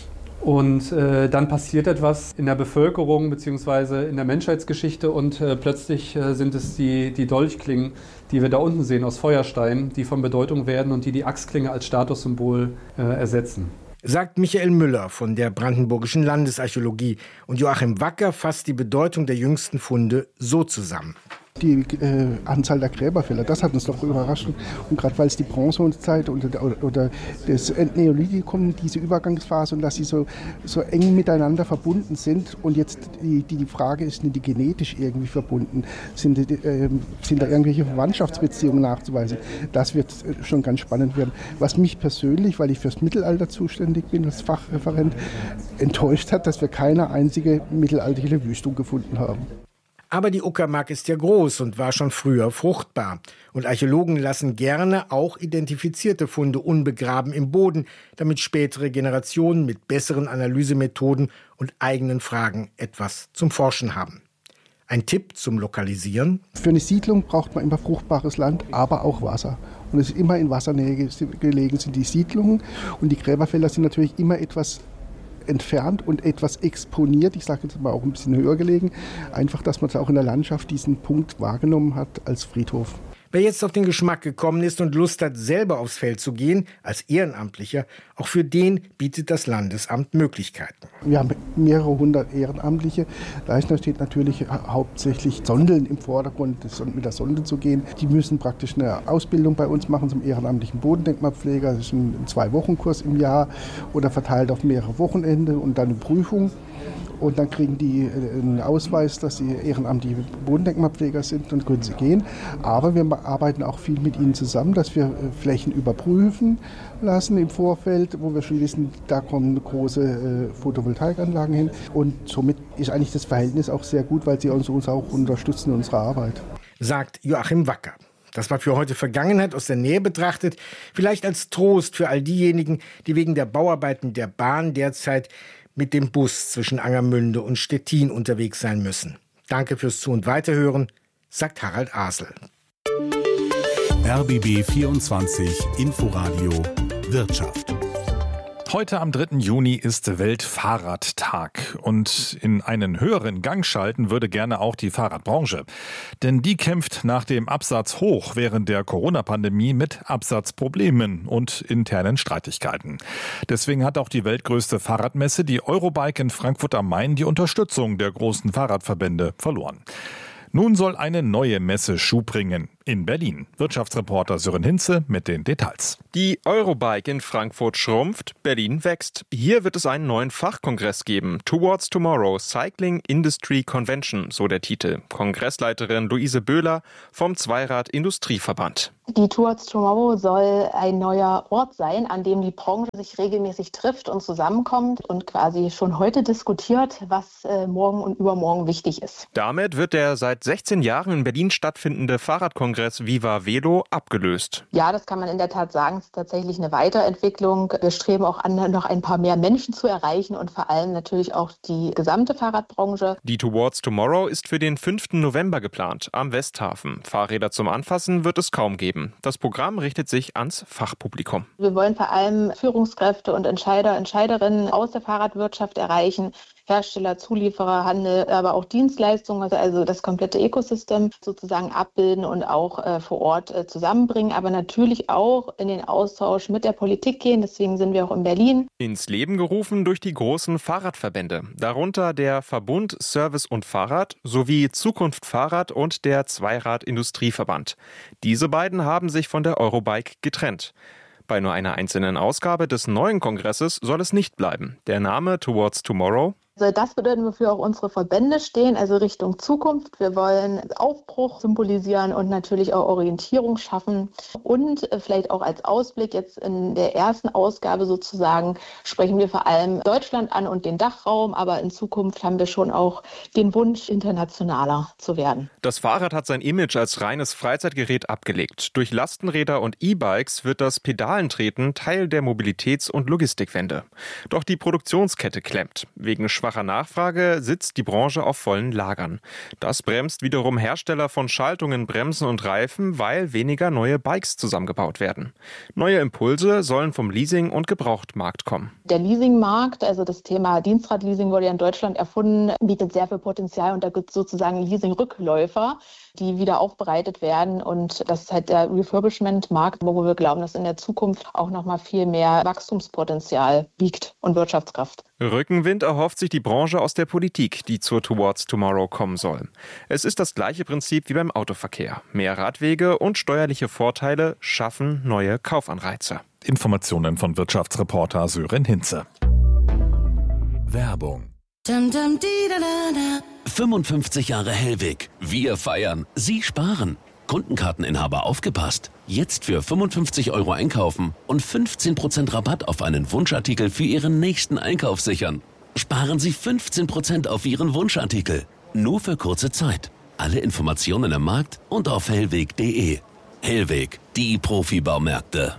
S22: Und dann passiert etwas in der Bevölkerung bzw. in der Menschheitsgeschichte und plötzlich sind es die Dolchklingen, die wir da unten sehen aus Feuerstein, die von Bedeutung werden und die Axtklinge als Statussymbol ersetzen.
S21: Sagt Michael Müller von der Brandenburgischen Landesarchäologie. Und Joachim Wacker fasst die Bedeutung der jüngsten Funde so zusammen.
S23: Die Anzahl der Gräberfälle, das hat uns doch überrascht. Und gerade weil es die Bronzezeit oder das Neolithikum, diese Übergangsphase und dass sie so eng miteinander verbunden sind. Und jetzt die Frage ist, sind die genetisch irgendwie verbunden? Sind da irgendwelche Verwandtschaftsbeziehungen nachzuweisen? Das wird schon ganz spannend werden. Was mich persönlich, weil ich fürs Mittelalter zuständig bin, als Fachreferent, enttäuscht hat, dass wir keine einzige mittelalterliche Wüstung gefunden haben.
S21: Aber die Uckermark ist ja groß und war schon früher fruchtbar. Und Archäologen lassen gerne auch identifizierte Funde unbegraben im Boden, damit spätere Generationen mit besseren Analysemethoden und eigenen Fragen etwas zum Forschen haben. Ein Tipp zum Lokalisieren?
S23: Für eine Siedlung braucht man immer fruchtbares Land, aber auch Wasser. Und es ist immer in Wassernähe gelegen sind die Siedlungen. Und die Gräberfelder sind natürlich immer etwas entfernt und etwas exponiert, ich sage jetzt mal auch ein bisschen höher gelegen, einfach, dass man auch in der Landschaft diesen Punkt wahrgenommen hat als Friedhof.
S21: Wer jetzt auf den Geschmack gekommen ist und Lust hat, selber aufs Feld zu gehen, als Ehrenamtlicher, auch für den bietet das Landesamt Möglichkeiten.
S23: Wir haben mehrere hundert Ehrenamtliche. Da steht natürlich hauptsächlich Sondeln im Vordergrund, mit der Sonde zu gehen. Die müssen praktisch eine Ausbildung bei uns machen zum ehrenamtlichen Bodendenkmalpfleger. Das ist ein 2-Wochen-Kurs im Jahr oder verteilt auf mehrere Wochenende und dann eine Prüfung. Und dann kriegen die einen Ausweis, dass sie ehrenamtliche Bodendenkmalpfleger sind und können sie gehen. Aber wir arbeiten auch viel mit ihnen zusammen, dass wir Flächen überprüfen lassen im Vorfeld, wo wir schon wissen, da kommen große Photovoltaikanlagen hin. Und somit ist eigentlich das Verhältnis auch sehr gut, weil sie uns auch unterstützen in unserer Arbeit.
S21: Sagt Joachim Wacker. Das war für heute Vergangenheit aus der Nähe betrachtet, vielleicht als Trost für all diejenigen, die wegen der Bauarbeiten der Bahn derzeit mit dem Bus zwischen Angermünde und Stettin unterwegs sein müssen. Danke fürs Zu- und Weiterhören. sagt Harald Asel.
S2: RBB 24 Inforadio Wirtschaft.
S3: Heute am 3. Juni ist Weltfahrradtag und in einen höheren Gang schalten würde gerne auch die Fahrradbranche. Denn die kämpft nach dem Absatz hoch während der Corona-Pandemie mit Absatzproblemen und internen Streitigkeiten. Deswegen hat auch die weltgrößte Fahrradmesse, die Eurobike in Frankfurt am Main, die Unterstützung der großen Fahrradverbände verloren. Nun soll eine neue Messe Schub bringen. In Berlin. Wirtschaftsreporter Sören Hinze mit den Details.
S4: Die Eurobike in Frankfurt schrumpft, Berlin wächst. Hier wird es einen neuen Fachkongress geben. Towards Tomorrow Cycling Industry Convention, so der Titel. Kongressleiterin Luise Böhler vom Zweirad-Industrieverband.
S5: Die Towards Tomorrow soll ein neuer Ort sein, an dem die Branche sich regelmäßig trifft und zusammenkommt und quasi schon heute diskutiert, was morgen und übermorgen wichtig ist.
S4: Damit wird der seit 16 Jahren in Berlin stattfindende Fahrradkongress Viva Velo abgelöst.
S5: Ja, das kann man in der Tat sagen. Es ist tatsächlich eine Weiterentwicklung. Wir streben auch an, noch ein paar mehr Menschen zu erreichen und vor allem natürlich auch die gesamte Fahrradbranche.
S4: Die Towards Tomorrow ist für den 5. November geplant, am Westhafen. Fahrräder zum Anfassen wird es kaum geben. Das Programm richtet sich ans Fachpublikum.
S5: Wir wollen vor allem Führungskräfte und Entscheider, Entscheiderinnen aus der Fahrradwirtschaft erreichen. Hersteller, Zulieferer, Handel, aber auch Dienstleistungen, also das komplette Ökosystem sozusagen abbilden und auch vor Ort zusammenbringen, aber natürlich auch in den Austausch mit der Politik gehen. Deswegen sind wir auch in Berlin.
S4: Ins Leben gerufen durch die großen Fahrradverbände, darunter der Verbund Service und Fahrrad sowie Zukunft Fahrrad und der Zweirad-Industrieverband. Diese beiden haben sich von der Eurobike getrennt. Bei nur einer einzelnen Ausgabe des neuen Kongresses soll es nicht bleiben. Der Name Towards Tomorrow
S5: soll das bedeuten, wofür auch unsere Verbände stehen, also Richtung Zukunft. Wir wollen Aufbruch symbolisieren und natürlich auch Orientierung schaffen. Und vielleicht auch als Ausblick jetzt in der ersten Ausgabe sozusagen sprechen wir vor allem Deutschland an und den Dachraum, aber in Zukunft haben wir schon auch den Wunsch, internationaler zu werden.
S4: Das Fahrrad hat sein Image als reines Freizeitgerät abgelegt. Durch Lastenräder und E-Bikes wird das Pedalentreten Teil der Mobilitäts- und Logistikwende. Doch die Produktionskette klemmt. Wegen schwacher Nachfrage sitzt die Branche auf vollen Lagern. Das bremst wiederum Hersteller von Schaltungen, Bremsen und Reifen, weil weniger neue Bikes zusammengebaut werden. Neue Impulse sollen vom Leasing- und Gebrauchtmarkt kommen.
S5: Der Leasingmarkt, also das Thema Dienstradleasing wurde ja in Deutschland erfunden, bietet sehr viel Potenzial und da gibt es sozusagen Leasing-Rückläufer, die wieder aufbereitet werden und das ist halt der Refurbishment-Markt, wo wir glauben, dass in der Zukunft auch noch mal viel mehr Wachstumspotenzial liegt und Wirtschaftskraft.
S4: Rückenwind erhofft sich die Branche aus der Politik, die zur Towards Tomorrow kommen soll. Es ist das gleiche Prinzip wie beim Autoverkehr. Mehr Radwege und steuerliche Vorteile schaffen neue Kaufanreize.
S3: Informationen von Wirtschaftsreporter Sören Hinze.
S2: Werbung.
S6: 55 Jahre Hellweg. Wir feiern. Sie sparen. Kundenkarteninhaber aufgepasst. Jetzt für 55 € einkaufen und 15% Rabatt auf einen Wunschartikel für Ihren nächsten Einkauf sichern. Sparen Sie 15% auf Ihren Wunschartikel. Nur für kurze Zeit. Alle Informationen im Markt und auf hellweg.de. Hellweg, die Profibaumärkte.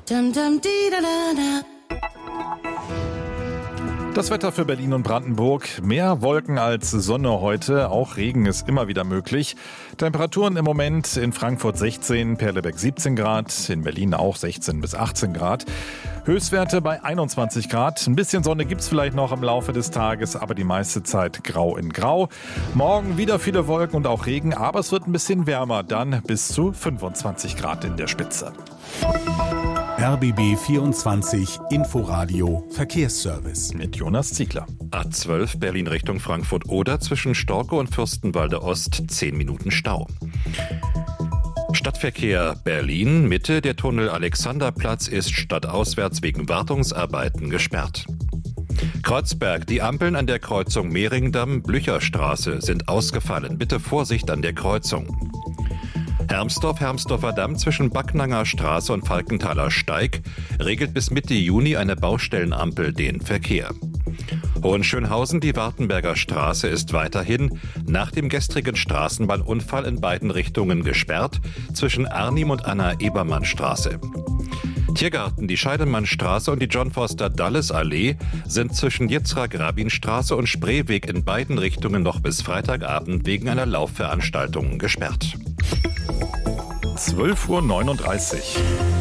S3: Das Wetter für Berlin und Brandenburg. Mehr Wolken als Sonne heute. Auch Regen ist immer wieder möglich. Temperaturen im Moment in Frankfurt 16, Perleberg 17 Grad, in Berlin auch 16 bis 18 Grad. Höchstwerte bei 21 Grad. Ein bisschen Sonne gibt es vielleicht noch im Laufe des Tages, aber die meiste Zeit grau in grau. Morgen wieder viele Wolken und auch Regen, aber es wird ein bisschen wärmer. Dann bis zu 25 Grad in der Spitze.
S2: RBB 24 Inforadio Verkehrsservice
S3: mit Jonas Ziegler.
S1: A12 Berlin Richtung Frankfurt oder zwischen Storke und Fürstenwalde Ost 10 Minuten Stau. Stadtverkehr Berlin Mitte, der Tunnel Alexanderplatz ist stadtauswärts wegen Wartungsarbeiten gesperrt. Kreuzberg, die Ampeln an der Kreuzung Mehringdamm-Blücherstraße sind ausgefallen. Bitte Vorsicht an der Kreuzung. Hermsdorf, Hermsdorfer Damm zwischen Backnanger Straße und Falkenthaler Steig regelt bis Mitte Juni eine Baustellenampel den Verkehr. Hohenschönhausen, die Wartenberger Straße ist weiterhin nach dem gestrigen Straßenbahnunfall in beiden Richtungen gesperrt zwischen Arnim und Anna-Ebermann-Straße. Tiergarten, die Scheidemannstraße und die John-Forster-Dulles-Allee sind zwischen Jitzra-Grabin-Straße und Spreeweg in beiden Richtungen noch bis Freitagabend wegen einer Laufveranstaltung gesperrt.
S3: 12:39 Uhr.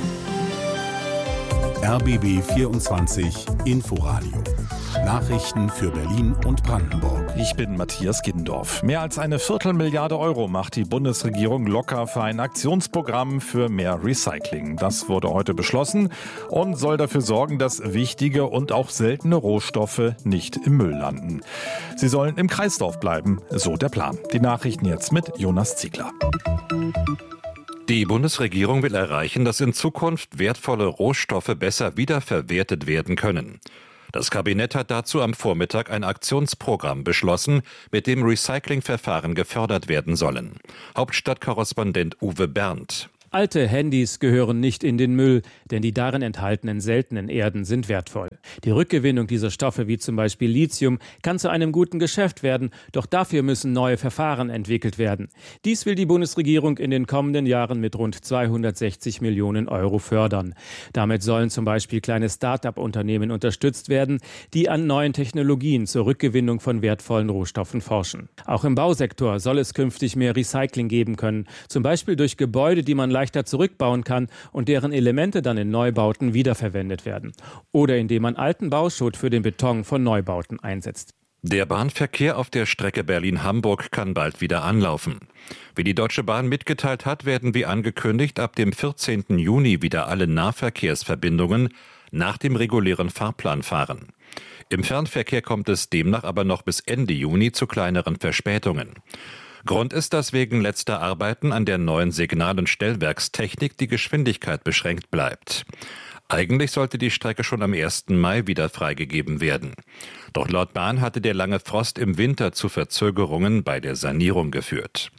S2: RBB 24 Inforadio. Nachrichten für Berlin und Brandenburg.
S3: Ich bin Matthias Giddendorf. Mehr als 1/4 Milliarde Euro macht die Bundesregierung locker für ein Aktionsprogramm für mehr Recycling. Das wurde heute beschlossen und soll dafür sorgen, dass wichtige und auch seltene Rohstoffe nicht im Müll landen. Sie sollen im Kreislauf bleiben, so der Plan. Die Nachrichten jetzt mit Jonas Ziegler.
S1: Die Bundesregierung will erreichen, dass in Zukunft wertvolle Rohstoffe besser wiederverwertet werden können. Das Kabinett hat dazu am Vormittag ein Aktionsprogramm beschlossen, mit dem Recyclingverfahren gefördert werden sollen. Hauptstadtkorrespondent Uwe Berndt.
S19: Alte Handys gehören nicht in den Müll, denn die darin enthaltenen seltenen Erden sind wertvoll. Die Rückgewinnung dieser Stoffe, wie zum Beispiel Lithium, kann zu einem guten Geschäft werden, doch dafür müssen neue Verfahren entwickelt werden. Dies will die Bundesregierung in den kommenden Jahren mit rund 260 Millionen Euro fördern. Damit sollen zum Beispiel kleine Start-up-Unternehmen unterstützt werden, die an neuen Technologien zur Rückgewinnung von wertvollen Rohstoffen forschen. Auch im Bausektor soll es künftig mehr Recycling geben können, zum Beispiel durch Gebäude, die man leichter zurückbauen kann und deren Elemente dann in Neubauten wiederverwendet werden. Oder indem man alten Bauschutt für den Beton von Neubauten einsetzt.
S1: Der Bahnverkehr auf der Strecke Berlin-Hamburg kann bald wieder anlaufen. Wie die Deutsche Bahn mitgeteilt hat, werden wie angekündigt ab dem 14. Juni wieder alle Nahverkehrsverbindungen nach dem regulären Fahrplan fahren. Im Fernverkehr kommt es demnach aber noch bis Ende Juni zu kleineren Verspätungen. Grund ist, dass wegen letzter Arbeiten an der neuen Signal- und Stellwerkstechnik die Geschwindigkeit beschränkt bleibt. Eigentlich sollte die Strecke schon am 1. Mai wieder freigegeben werden. Doch laut Bahn hatte der lange Frost im Winter zu Verzögerungen bei der Sanierung geführt.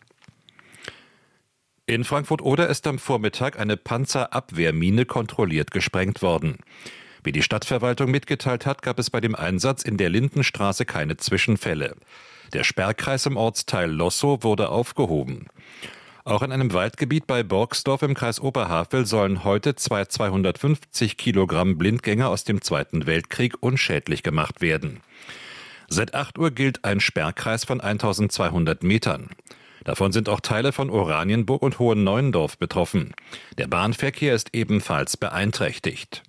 S1: In Frankfurt-Oder ist am Vormittag eine Panzerabwehrmine kontrolliert gesprengt worden. Wie die Stadtverwaltung mitgeteilt hat, gab es bei dem Einsatz in der Lindenstraße keine Zwischenfälle. Der Sperrkreis im Ortsteil Lossow wurde aufgehoben. Auch in einem Waldgebiet bei Borgsdorf im Kreis Oberhavel sollen heute 250 Kilogramm Blindgänger aus dem Zweiten Weltkrieg unschädlich gemacht werden. Seit 8 Uhr gilt ein Sperrkreis von 1200 Metern. Davon sind auch Teile von Oranienburg und Hohenneuendorf betroffen. Der Bahnverkehr ist ebenfalls beeinträchtigt.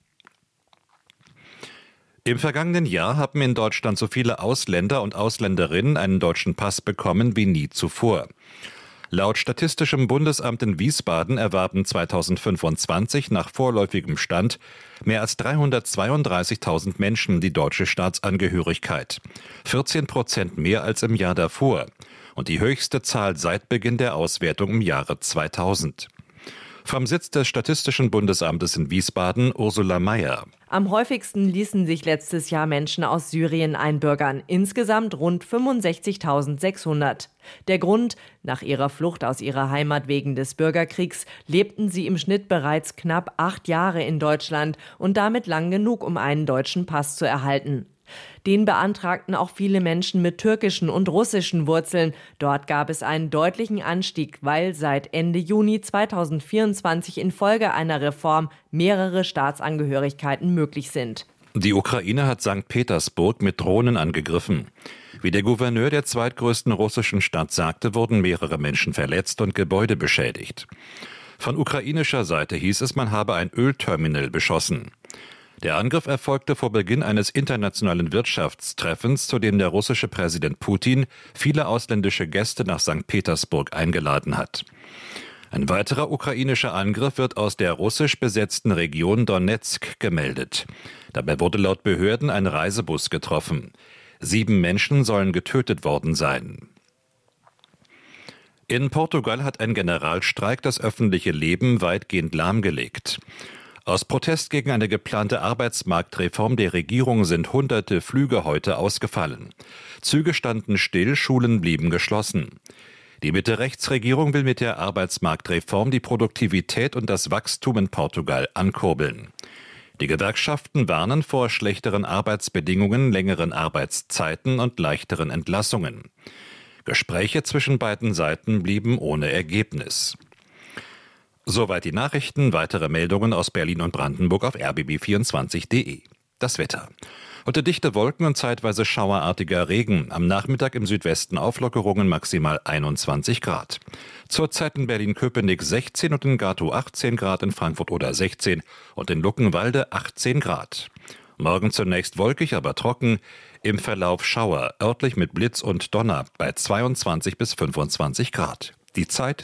S1: Im vergangenen Jahr haben in Deutschland so viele Ausländer und Ausländerinnen einen deutschen Pass bekommen wie nie zuvor. Laut Statistischem Bundesamt in Wiesbaden erwarben 2025 nach vorläufigem Stand mehr als 332.000 Menschen die deutsche Staatsangehörigkeit. 14% mehr als im Jahr davor und die höchste Zahl seit Beginn der Auswertung im Jahre 2000. Vom Sitz des Statistischen Bundesamtes in Wiesbaden, Ursula Mayer.
S20: Am häufigsten ließen sich letztes Jahr Menschen aus Syrien einbürgern, insgesamt rund 65.600. Der Grund: Nach ihrer Flucht aus ihrer Heimat wegen des Bürgerkriegs lebten sie im Schnitt bereits knapp 8 Jahre in Deutschland und damit lang genug, um einen deutschen Pass zu erhalten. Den beantragten auch viele Menschen mit türkischen und russischen Wurzeln. Dort gab es einen deutlichen Anstieg, weil seit Ende Juni 2024 infolge einer Reform mehrere Staatsangehörigkeiten möglich sind.
S1: Die Ukraine hat St. Petersburg mit Drohnen angegriffen. Wie der Gouverneur der zweitgrößten russischen Stadt sagte, wurden mehrere Menschen verletzt und Gebäude beschädigt. Von ukrainischer Seite hieß es, man habe ein Ölterminal beschossen. Der Angriff erfolgte vor Beginn eines internationalen Wirtschaftstreffens, zu dem der russische Präsident Putin viele ausländische Gäste nach St. Petersburg eingeladen hat. Ein weiterer ukrainischer Angriff wird aus der russisch besetzten Region Donezk gemeldet. Dabei wurde laut Behörden ein Reisebus getroffen. 7 Menschen sollen getötet worden sein. In Portugal hat ein Generalstreik das öffentliche Leben weitgehend lahmgelegt. Aus Protest gegen eine geplante Arbeitsmarktreform der Regierung sind hunderte Flüge heute ausgefallen. Züge standen still, Schulen blieben geschlossen. Die Mitte-Rechts-Regierung will mit der Arbeitsmarktreform die Produktivität und das Wachstum in Portugal ankurbeln. Die Gewerkschaften warnen vor schlechteren Arbeitsbedingungen, längeren Arbeitszeiten und leichteren Entlassungen. Gespräche zwischen beiden Seiten blieben ohne Ergebnis. Soweit die Nachrichten. Weitere Meldungen aus Berlin und Brandenburg auf rbb24.de. Das Wetter. Heute dichte Wolken und zeitweise schauerartiger Regen. Am Nachmittag im Südwesten Auflockerungen, maximal 21 Grad. Zurzeit in Berlin-Köpenick 16 und in Gatow 18 Grad, in Frankfurt oder 16 und in Luckenwalde 18 Grad. Morgen zunächst wolkig, aber trocken. Im Verlauf Schauer, örtlich mit Blitz und Donner bei 22 bis 25 Grad. Die Zeit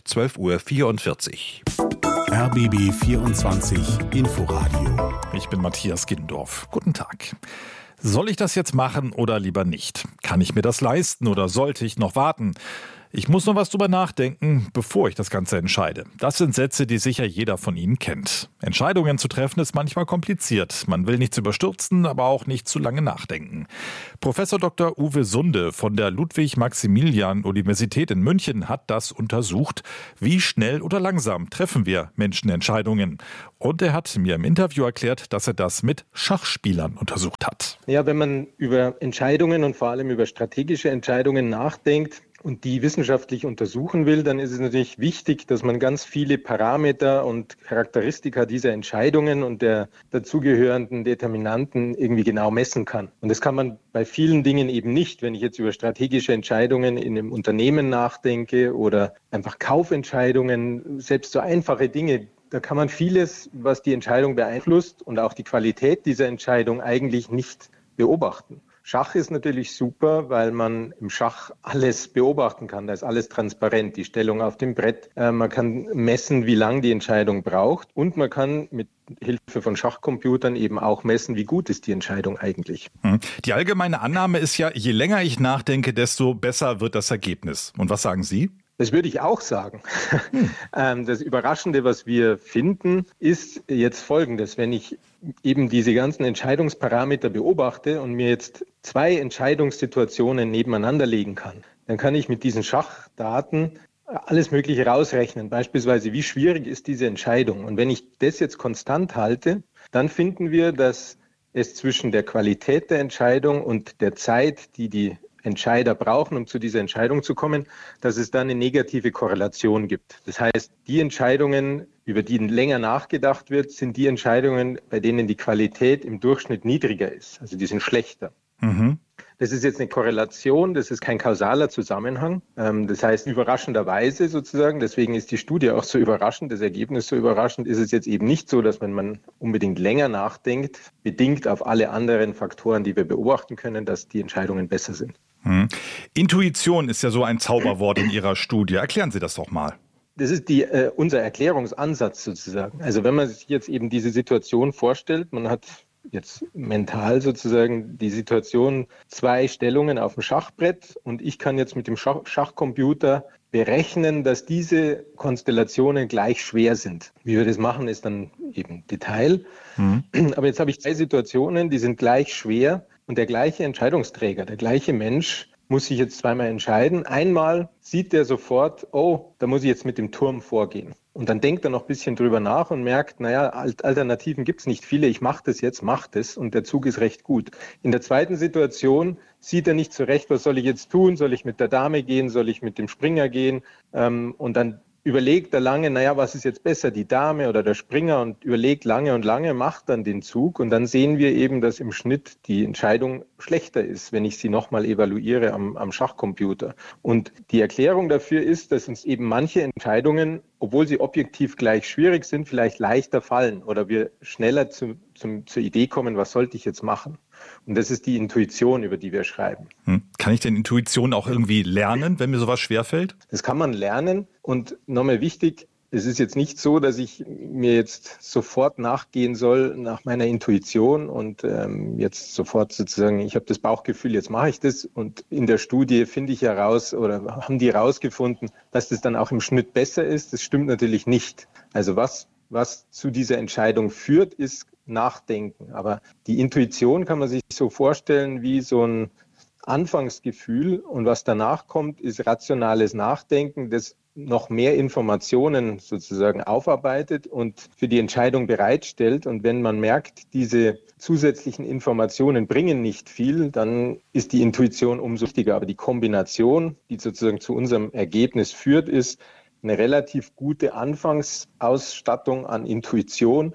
S1: 12:44 Uhr.
S2: RBB 24 Inforadio.
S3: Ich bin Matthias Gindorf. Guten Tag. Soll ich das jetzt machen oder lieber nicht? Kann ich mir das leisten oder sollte ich noch warten? Ich muss noch was drüber nachdenken, bevor ich das Ganze entscheide. Das sind Sätze, die sicher jeder von Ihnen kennt. Entscheidungen zu treffen ist manchmal kompliziert. Man will nichts überstürzen, aber auch nicht zu lange nachdenken. Professor Dr. Uwe Sunde von der Ludwig-Maximilian-Universität in München hat das untersucht. Wie schnell oder langsam treffen wir Menschen Entscheidungen? Und er hat mir im Interview erklärt, dass er das mit Schachspielern untersucht hat.
S7: Ja, wenn man über Entscheidungen und vor allem über strategische Entscheidungen nachdenkt und die wissenschaftlich untersuchen will, dann ist es natürlich wichtig, dass man ganz viele Parameter und Charakteristika dieser Entscheidungen und der dazugehörenden Determinanten irgendwie genau messen kann. Und das kann man bei vielen Dingen eben nicht. Wenn ich jetzt über strategische Entscheidungen in einem Unternehmen nachdenke oder einfach Kaufentscheidungen, selbst so einfache Dinge, da kann man vieles, was die Entscheidung beeinflusst und auch die Qualität dieser Entscheidung eigentlich nicht beobachten. Schach ist natürlich super, weil man im Schach alles beobachten kann. Da ist alles transparent, die Stellung auf dem Brett. Man kann messen, wie lange die Entscheidung braucht. Und man kann mit Hilfe von Schachcomputern eben auch messen, wie gut ist die Entscheidung eigentlich.
S3: Die allgemeine Annahme ist ja, je länger ich nachdenke, desto besser wird das Ergebnis. Und was sagen Sie?
S7: Das würde ich auch sagen. Das Überraschende, was wir finden, ist jetzt Folgendes. Wenn ich eben diese ganzen Entscheidungsparameter beobachte und mir jetzt 2 Entscheidungssituationen nebeneinander legen kann, dann kann ich mit diesen Schachdaten alles Mögliche rausrechnen. Beispielsweise, wie schwierig ist diese Entscheidung? Und wenn ich das jetzt konstant halte, dann finden wir, dass es zwischen der Qualität der Entscheidung und der Zeit, die die Entscheider brauchen, um zu dieser Entscheidung zu kommen, dass es da eine negative Korrelation gibt. Das heißt, die Entscheidungen, über die länger nachgedacht wird, sind die Entscheidungen, bei denen die Qualität im Durchschnitt niedriger ist. Also die sind schlechter. Das ist jetzt eine Korrelation, das ist kein kausaler Zusammenhang. Das heißt, überraschenderweise sozusagen, deswegen ist die Studie auch so überraschend, das Ergebnis so überraschend, ist es jetzt eben nicht so, dass wenn man unbedingt länger nachdenkt, bedingt auf alle anderen Faktoren, die wir beobachten können, dass die Entscheidungen besser sind.
S3: Intuition ist ja so ein Zauberwort in Ihrer Studie. Erklären Sie das doch mal.
S7: Das ist unser Erklärungsansatz sozusagen. Also wenn man sich jetzt eben diese Situation vorstellt, man hat jetzt mental sozusagen die Situation, 2 Stellungen auf dem Schachbrett und ich kann jetzt mit dem Schachcomputer berechnen, dass diese Konstellationen gleich schwer sind. Wie wir das machen, ist dann eben Detail. Aber jetzt habe ich 2 Situationen, die sind gleich schwer und der gleiche Entscheidungsträger, der gleiche Mensch muss sich jetzt zweimal entscheiden. Einmal sieht er sofort, oh, da muss ich jetzt mit dem Turm vorgehen. Und dann denkt er noch ein bisschen drüber nach und merkt, naja, Alternativen gibt es nicht viele, ich mache das jetzt, mache das und der Zug ist recht gut. In der zweiten Situation sieht er nicht so recht, was soll ich jetzt tun, soll ich mit der Dame gehen, soll ich mit dem Springer gehen und dann überlegt er lange, naja, was ist jetzt besser, die Dame oder der Springer und überlegt lange und lange, macht dann den Zug und dann sehen wir eben, dass im Schnitt die Entscheidung schlechter ist, wenn ich sie nochmal evaluiere am Schachcomputer. Und die Erklärung dafür ist, dass uns eben manche Entscheidungen, obwohl sie objektiv gleich schwierig sind, vielleicht leichter fallen oder wir schneller zur Idee kommen, was sollte ich jetzt machen. Und das ist die Intuition, über die wir schreiben.
S3: Kann ich denn Intuition auch irgendwie lernen, wenn mir sowas schwerfällt?
S7: Das kann man lernen. Und nochmal wichtig, es ist jetzt nicht so, dass ich mir jetzt sofort nachgehen soll nach meiner Intuition und jetzt sofort sozusagen, ich habe das Bauchgefühl, jetzt mache ich das. Und in der Studie finde ich heraus oder haben die herausgefunden, dass das dann auch im Schnitt besser ist. Das stimmt natürlich nicht. Also was zu dieser Entscheidung führt, ist Nachdenken. Aber die Intuition kann man sich so vorstellen wie so ein Anfangsgefühl und was danach kommt, ist rationales Nachdenken, das noch mehr Informationen sozusagen aufarbeitet und für die Entscheidung bereitstellt. Und wenn man merkt, diese zusätzlichen Informationen bringen nicht viel, dann ist die Intuition umso wichtiger. Aber die Kombination, die sozusagen zu unserem Ergebnis führt, ist eine relativ gute Anfangsausstattung an Intuition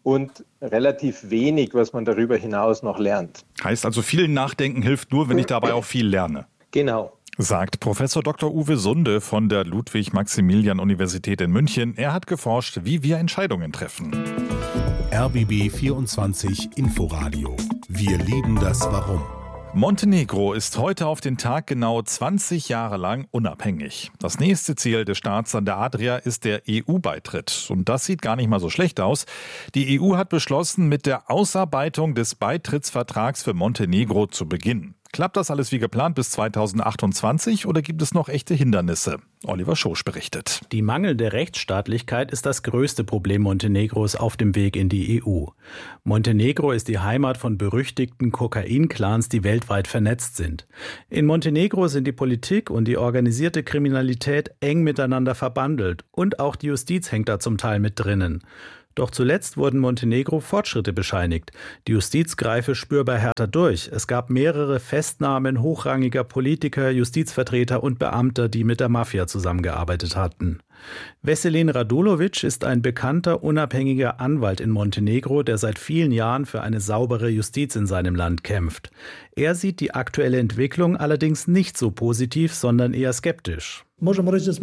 S7: und relativ wenig, was man darüber hinaus noch lernt.
S3: Heißt also, viel Nachdenken hilft nur, wenn ich dabei auch viel lerne.
S7: Genau.
S3: Sagt Professor Dr. Uwe Sunde von der Ludwig-Maximilian-Universität in München. Er hat geforscht, wie wir Entscheidungen treffen.
S2: RBB 24 Inforadio. Wir lieben das Warum.
S3: Montenegro ist heute auf den Tag genau 20 Jahre lang unabhängig. Das nächste Ziel des Staats an der Adria ist der EU-Beitritt. Und das sieht gar nicht mal so schlecht aus. Die EU hat beschlossen, mit der Ausarbeitung des Beitrittsvertrags für Montenegro zu beginnen. Klappt das alles wie geplant bis 2028 oder gibt es noch echte Hindernisse? Oliver Schosch berichtet.
S8: Die mangelnde Rechtsstaatlichkeit ist das größte Problem Montenegros auf dem Weg in die EU. Montenegro ist die Heimat von berüchtigten Kokain-Clans, die weltweit vernetzt sind. In Montenegro sind die Politik und die organisierte Kriminalität eng miteinander verbandelt und auch die Justiz hängt da zum Teil mit drinnen. Doch zuletzt wurden Montenegro Fortschritte bescheinigt. Die Justiz greife spürbar härter durch. Es gab mehrere Festnahmen hochrangiger Politiker, Justizvertreter und Beamter, die mit der Mafia zusammengearbeitet hatten. Veselin Radulovic ist ein bekannter, unabhängiger Anwalt in Montenegro, der seit vielen Jahren für eine saubere Justiz in seinem Land kämpft. Er sieht die aktuelle Entwicklung allerdings nicht so positiv, sondern eher skeptisch.
S11: Wir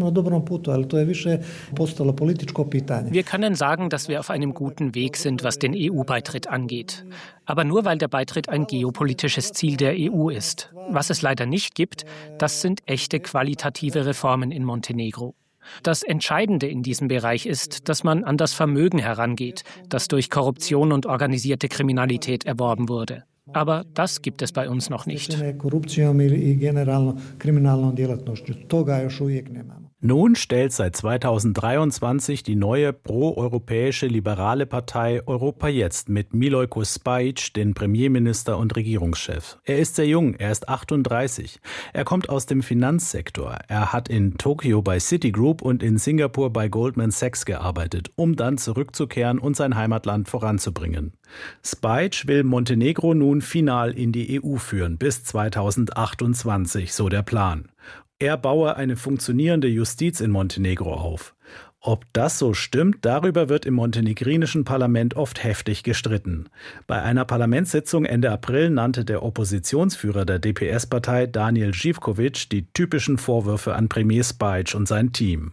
S11: können sagen, dass wir auf einem guten Weg sind, was den EU-Beitritt angeht. Aber nur weil der Beitritt ein geopolitisches Ziel der EU ist. Was es leider nicht gibt, das sind echte qualitative Reformen in Montenegro. Das Entscheidende in diesem Bereich ist, dass man an das Vermögen herangeht, das durch Korruption und organisierte Kriminalität erworben wurde. Aber das gibt es bei uns noch nicht.
S8: Nun stellt seit 2023 die neue pro-europäische liberale Partei Europa Jetzt mit Milojko Spajic den Premierminister und Regierungschef. Er ist sehr jung, er ist 38. Er kommt aus dem Finanzsektor. Er hat in Tokio bei Citigroup und in Singapur bei Goldman Sachs gearbeitet, um dann zurückzukehren und sein Heimatland voranzubringen. Spajic will Montenegro nun final in die EU führen, bis 2028, so der Plan. Er baue eine funktionierende Justiz in Montenegro auf. Ob das so stimmt, darüber wird im montenegrinischen Parlament oft heftig gestritten. Bei einer Parlamentssitzung Ende April nannte der Oppositionsführer der DPS-Partei Daniel Živković die typischen Vorwürfe an Premier Spajic und sein Team.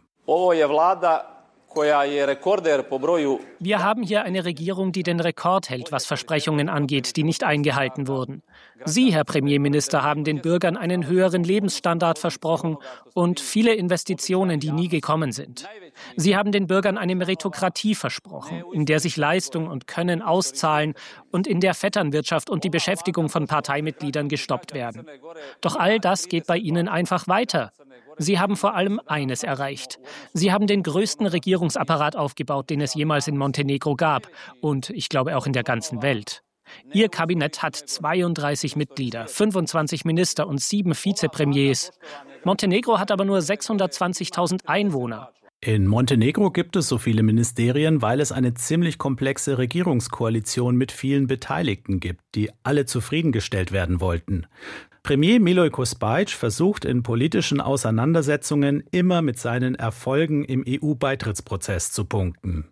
S11: Wir haben hier eine Regierung, die den Rekord hält, was Versprechungen angeht, die nicht eingehalten wurden. Sie, Herr Premierminister, haben den Bürgern einen höheren Lebensstandard versprochen und viele Investitionen, die nie gekommen sind. Sie haben den Bürgern eine Meritokratie versprochen, in der sich Leistung und Können auszahlen und in der Vetternwirtschaft und die Beschäftigung von Parteimitgliedern gestoppt werden. Doch all das geht bei Ihnen einfach weiter. Sie haben vor allem eines erreicht. Sie haben den größten Regierungsapparat aufgebaut, den es jemals in Montenegro gab und ich glaube auch in der ganzen Welt. Ihr Kabinett hat 32 Mitglieder, 25 Minister und 7 Vizepremiers. Montenegro hat aber nur 620.000 Einwohner.
S8: In Montenegro gibt es so viele Ministerien, weil es eine ziemlich komplexe Regierungskoalition mit vielen Beteiligten gibt, die alle zufriedengestellt werden wollten. Premier Milojko Spajic versucht in politischen Auseinandersetzungen immer mit seinen Erfolgen im EU-Beitrittsprozess zu punkten.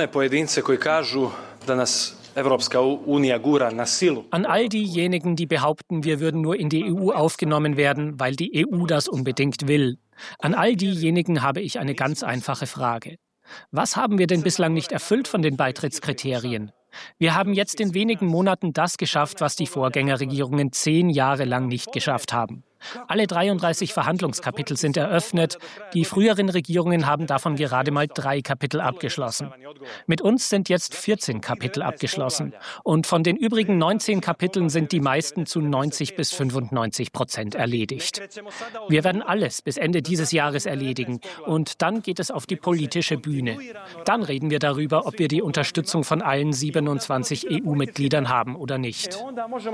S11: An all diejenigen, die behaupten, wir würden nur in die EU aufgenommen werden, weil die EU das unbedingt will. An all diejenigen habe ich eine ganz einfache Frage. Was haben wir denn bislang nicht erfüllt von den Beitrittskriterien? Wir haben jetzt in wenigen Monaten das geschafft, was die Vorgängerregierungen 10 Jahre lang nicht geschafft haben. Alle 33 Verhandlungskapitel sind eröffnet. Die früheren Regierungen haben davon gerade mal 3 Kapitel abgeschlossen. Mit uns sind jetzt 14 Kapitel abgeschlossen. Und von den übrigen 19 Kapiteln sind die meisten zu 90-95% erledigt. Wir werden alles bis Ende dieses Jahres erledigen. Und dann geht es auf die politische Bühne. Dann reden wir darüber, ob wir die Unterstützung von allen 27 EU-Mitgliedern haben oder nicht.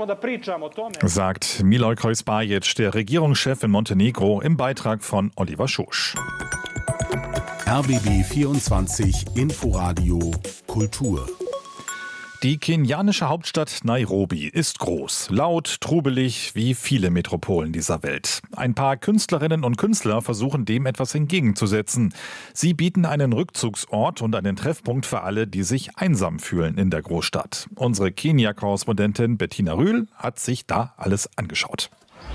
S3: Sagt Milojko Spajic, der Regierungschef in Montenegro, im Beitrag von Oliver Schosch.
S2: RBB 24 Inforadio Kultur.
S3: Die kenianische Hauptstadt Nairobi ist groß, laut, trubelig wie viele Metropolen dieser Welt. Ein paar Künstlerinnen und Künstler versuchen dem etwas entgegenzusetzen. Sie bieten einen Rückzugsort und einen Treffpunkt für alle, die sich einsam fühlen in der Großstadt. Unsere Kenia-Korrespondentin Bettina Rühl hat sich da alles angeschaut.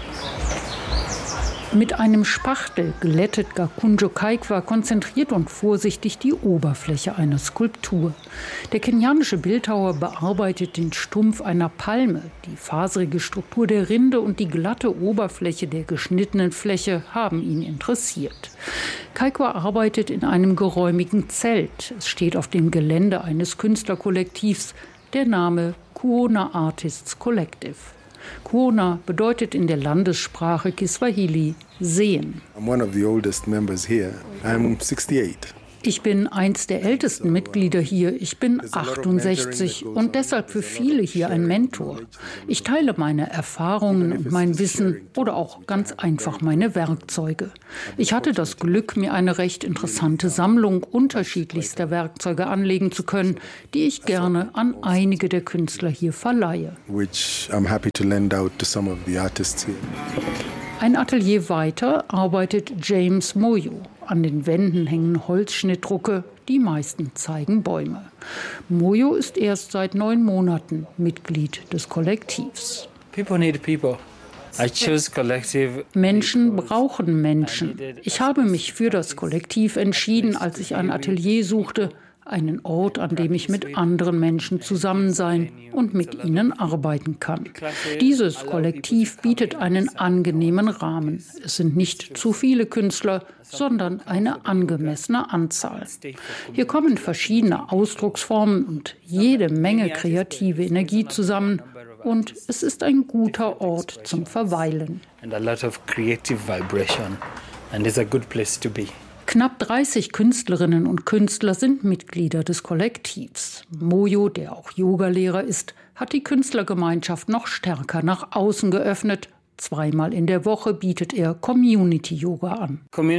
S9: Mit einem Spachtel glättet Gakunjo Kaikwa konzentriert und vorsichtig die Oberfläche einer Skulptur. Der kenianische Bildhauer bearbeitet den Stumpf einer Palme. Die faserige Struktur der Rinde und die glatte Oberfläche der geschnittenen Fläche haben ihn interessiert. Kaikwa arbeitet in einem geräumigen Zelt. Es steht auf dem Gelände eines Künstlerkollektivs. Der Name Kuona Artists Collective. Kuona bedeutet in der Landessprache Kiswahili sehen.
S10: I'm one of the oldest members here. I'm 68.
S9: Ich bin eins der ältesten Mitglieder hier. Ich bin 68 und deshalb für viele hier ein Mentor. Ich teile meine Erfahrungen und mein Wissen oder auch ganz einfach meine Werkzeuge. Ich hatte das Glück, mir eine recht interessante Sammlung unterschiedlichster Werkzeuge anlegen zu können, die ich gerne an einige der Künstler hier verleihe.
S10: Which I'm happy to lend out to some of the artists here.
S9: Ein Atelier weiter arbeitet James Moyo. An den Wänden hängen Holzschnittdrucke, die meisten zeigen Bäume. Moyo ist erst seit 9 Monaten Mitglied des Kollektivs.
S12: People need people.
S9: Menschen brauchen Menschen. Ich habe mich für das Kollektiv entschieden, als ich ein Atelier suchte, einen Ort, an dem ich mit anderen Menschen zusammen sein und mit ihnen arbeiten kann. Dieses Kollektiv bietet einen angenehmen Rahmen. Es sind nicht zu viele Künstler, sondern eine angemessene Anzahl. Hier kommen verschiedene Ausdrucksformen und jede Menge kreative Energie zusammen. Und es ist ein guter Ort zum Verweilen. Knapp 30 Künstlerinnen und Künstler sind Mitglieder des Kollektivs. Moyo, der auch Yogalehrer ist, hat die Künstlergemeinschaft noch stärker nach außen geöffnet. 2-mal in der Woche bietet er Community-Yoga an.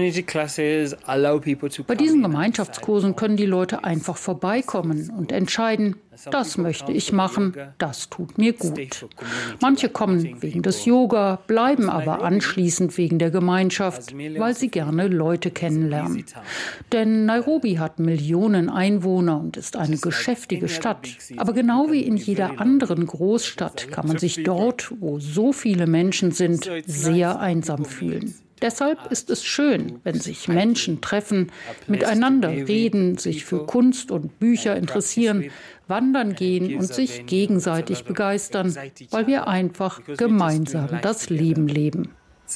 S9: Bei diesen Gemeinschaftskursen können die Leute einfach vorbeikommen und entscheiden, das möchte ich machen, das tut mir gut. Manche kommen wegen des Yoga, bleiben aber anschließend wegen der Gemeinschaft, weil sie gerne Leute kennenlernen. Denn Nairobi hat Millionen Einwohner und ist eine geschäftige Stadt. Aber genau wie in jeder anderen Großstadt kann man sich dort, wo so viele Menschen sind, sehr einsam fühlen. Deshalb ist es schön, wenn sich Menschen treffen, miteinander reden, sich für Kunst und Bücher interessieren, wandern gehen und sich gegenseitig begeistern, weil wir einfach gemeinsam das Leben leben.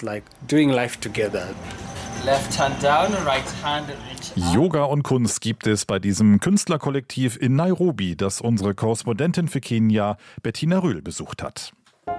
S3: Yoga und Kunst gibt es bei diesem Künstlerkollektiv in Nairobi, das unsere Korrespondentin für Kenia Bettina Rühl besucht hat.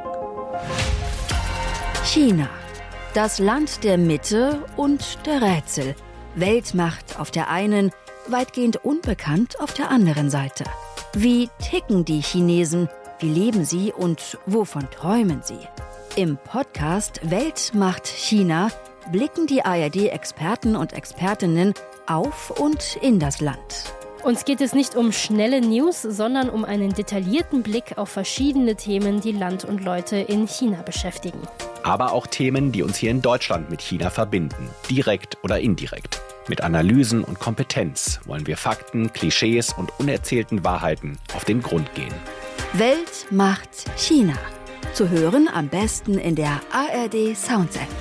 S13: China. Das Land der Mitte und der Rätsel. Weltmacht auf der einen, weitgehend unbekannt auf der anderen Seite. Wie ticken die Chinesen? Wie leben sie und wovon träumen sie? Im Podcast Weltmacht China blicken die ARD-Experten und Expertinnen auf und in das Land.
S25: Uns geht es nicht um schnelle News, sondern um einen detaillierten Blick auf verschiedene Themen, die Land und Leute in China beschäftigen.
S26: Aber auch Themen, die uns hier in Deutschland mit China verbinden, direkt oder indirekt. Mit Analysen und Kompetenz wollen wir Fakten, Klischees und unerzählten Wahrheiten auf den Grund gehen.
S13: Weltmacht China. Zu hören am besten in der ARD Sounds App.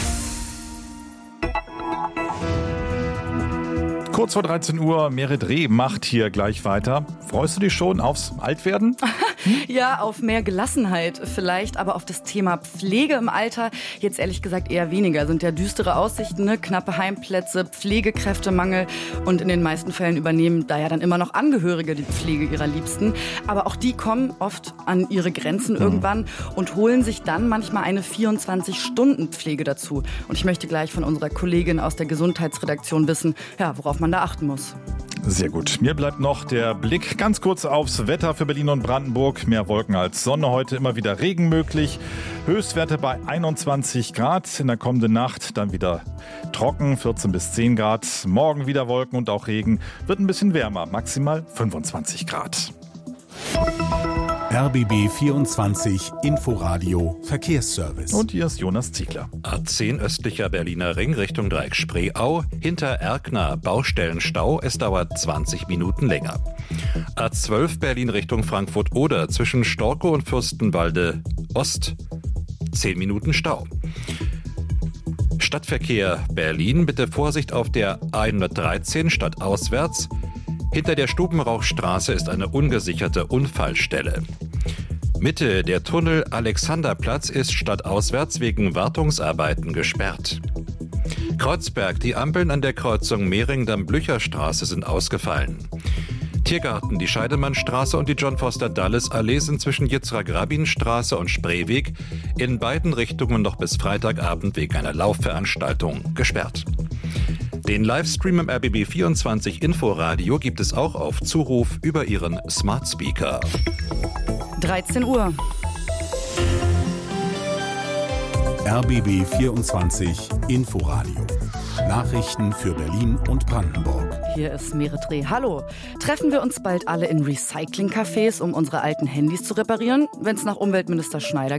S3: Kurz vor 13 Uhr, Merit Reh macht hier gleich weiter. Freust du dich schon aufs Altwerden?
S27: Ja, auf mehr Gelassenheit vielleicht, aber auf das Thema Pflege im Alter jetzt ehrlich gesagt eher weniger. Sind ja düstere Aussichten, ne? Knappe Heimplätze, Pflegekräftemangel und in den meisten Fällen übernehmen da ja dann immer noch Angehörige die Pflege ihrer Liebsten. Aber auch die kommen oft an ihre Grenzen irgendwann und holen sich dann manchmal eine 24-Stunden-Pflege dazu. Und ich möchte gleich von unserer Kollegin aus der Gesundheitsredaktion wissen, ja, worauf man da achten muss.
S3: Sehr gut. Mir bleibt noch der Blick ganz kurz aufs Wetter für Berlin und Brandenburg. Mehr Wolken als Sonne heute, immer wieder Regen möglich. Höchstwerte bei 21 Grad. In der kommenden Nacht dann wieder trocken, 14 bis 10 Grad. Morgen wieder Wolken und auch Regen. Wird ein bisschen wärmer, maximal 25 Grad.
S2: RBB 24 Inforadio Verkehrsservice.
S3: Und hier ist Jonas Ziegler.
S1: A10 östlicher Berliner Ring Richtung Dreieck Spreeau. Hinter Erkner Baustellenstau. Es dauert 20 Minuten länger. A12 Berlin Richtung Frankfurt-Oder zwischen Storkow und Fürstenwalde Ost. 10 Minuten Stau. Stadtverkehr Berlin. Bitte Vorsicht auf der A113 stadtauswärts. Hinter der Stubenrauchstraße ist eine ungesicherte Unfallstelle. Mitte der Tunnel Alexanderplatz ist stadtauswärts wegen Wartungsarbeiten gesperrt. Kreuzberg, die Ampeln an der Kreuzung Mehringdamm-Blücherstraße sind ausgefallen. Tiergarten, die Scheidemannstraße und die John-Foster-Dulles-Allee sind zwischen Yitzhak-Rabin-Straße und Spreeweg in beiden Richtungen noch bis Freitagabend wegen einer Laufveranstaltung gesperrt. Den Livestream im RBB 24 Inforadio gibt es auch auf Zuruf über Ihren Smart Speaker.
S27: 13 Uhr.
S2: RBB 24 Inforadio. Nachrichten für Berlin und Brandenburg.
S27: Hier ist Meretre. Hallo. Treffen wir uns bald alle in Recycling-Cafés, um unsere alten Handys zu reparieren? Wenn es nach Umweltminister Schneider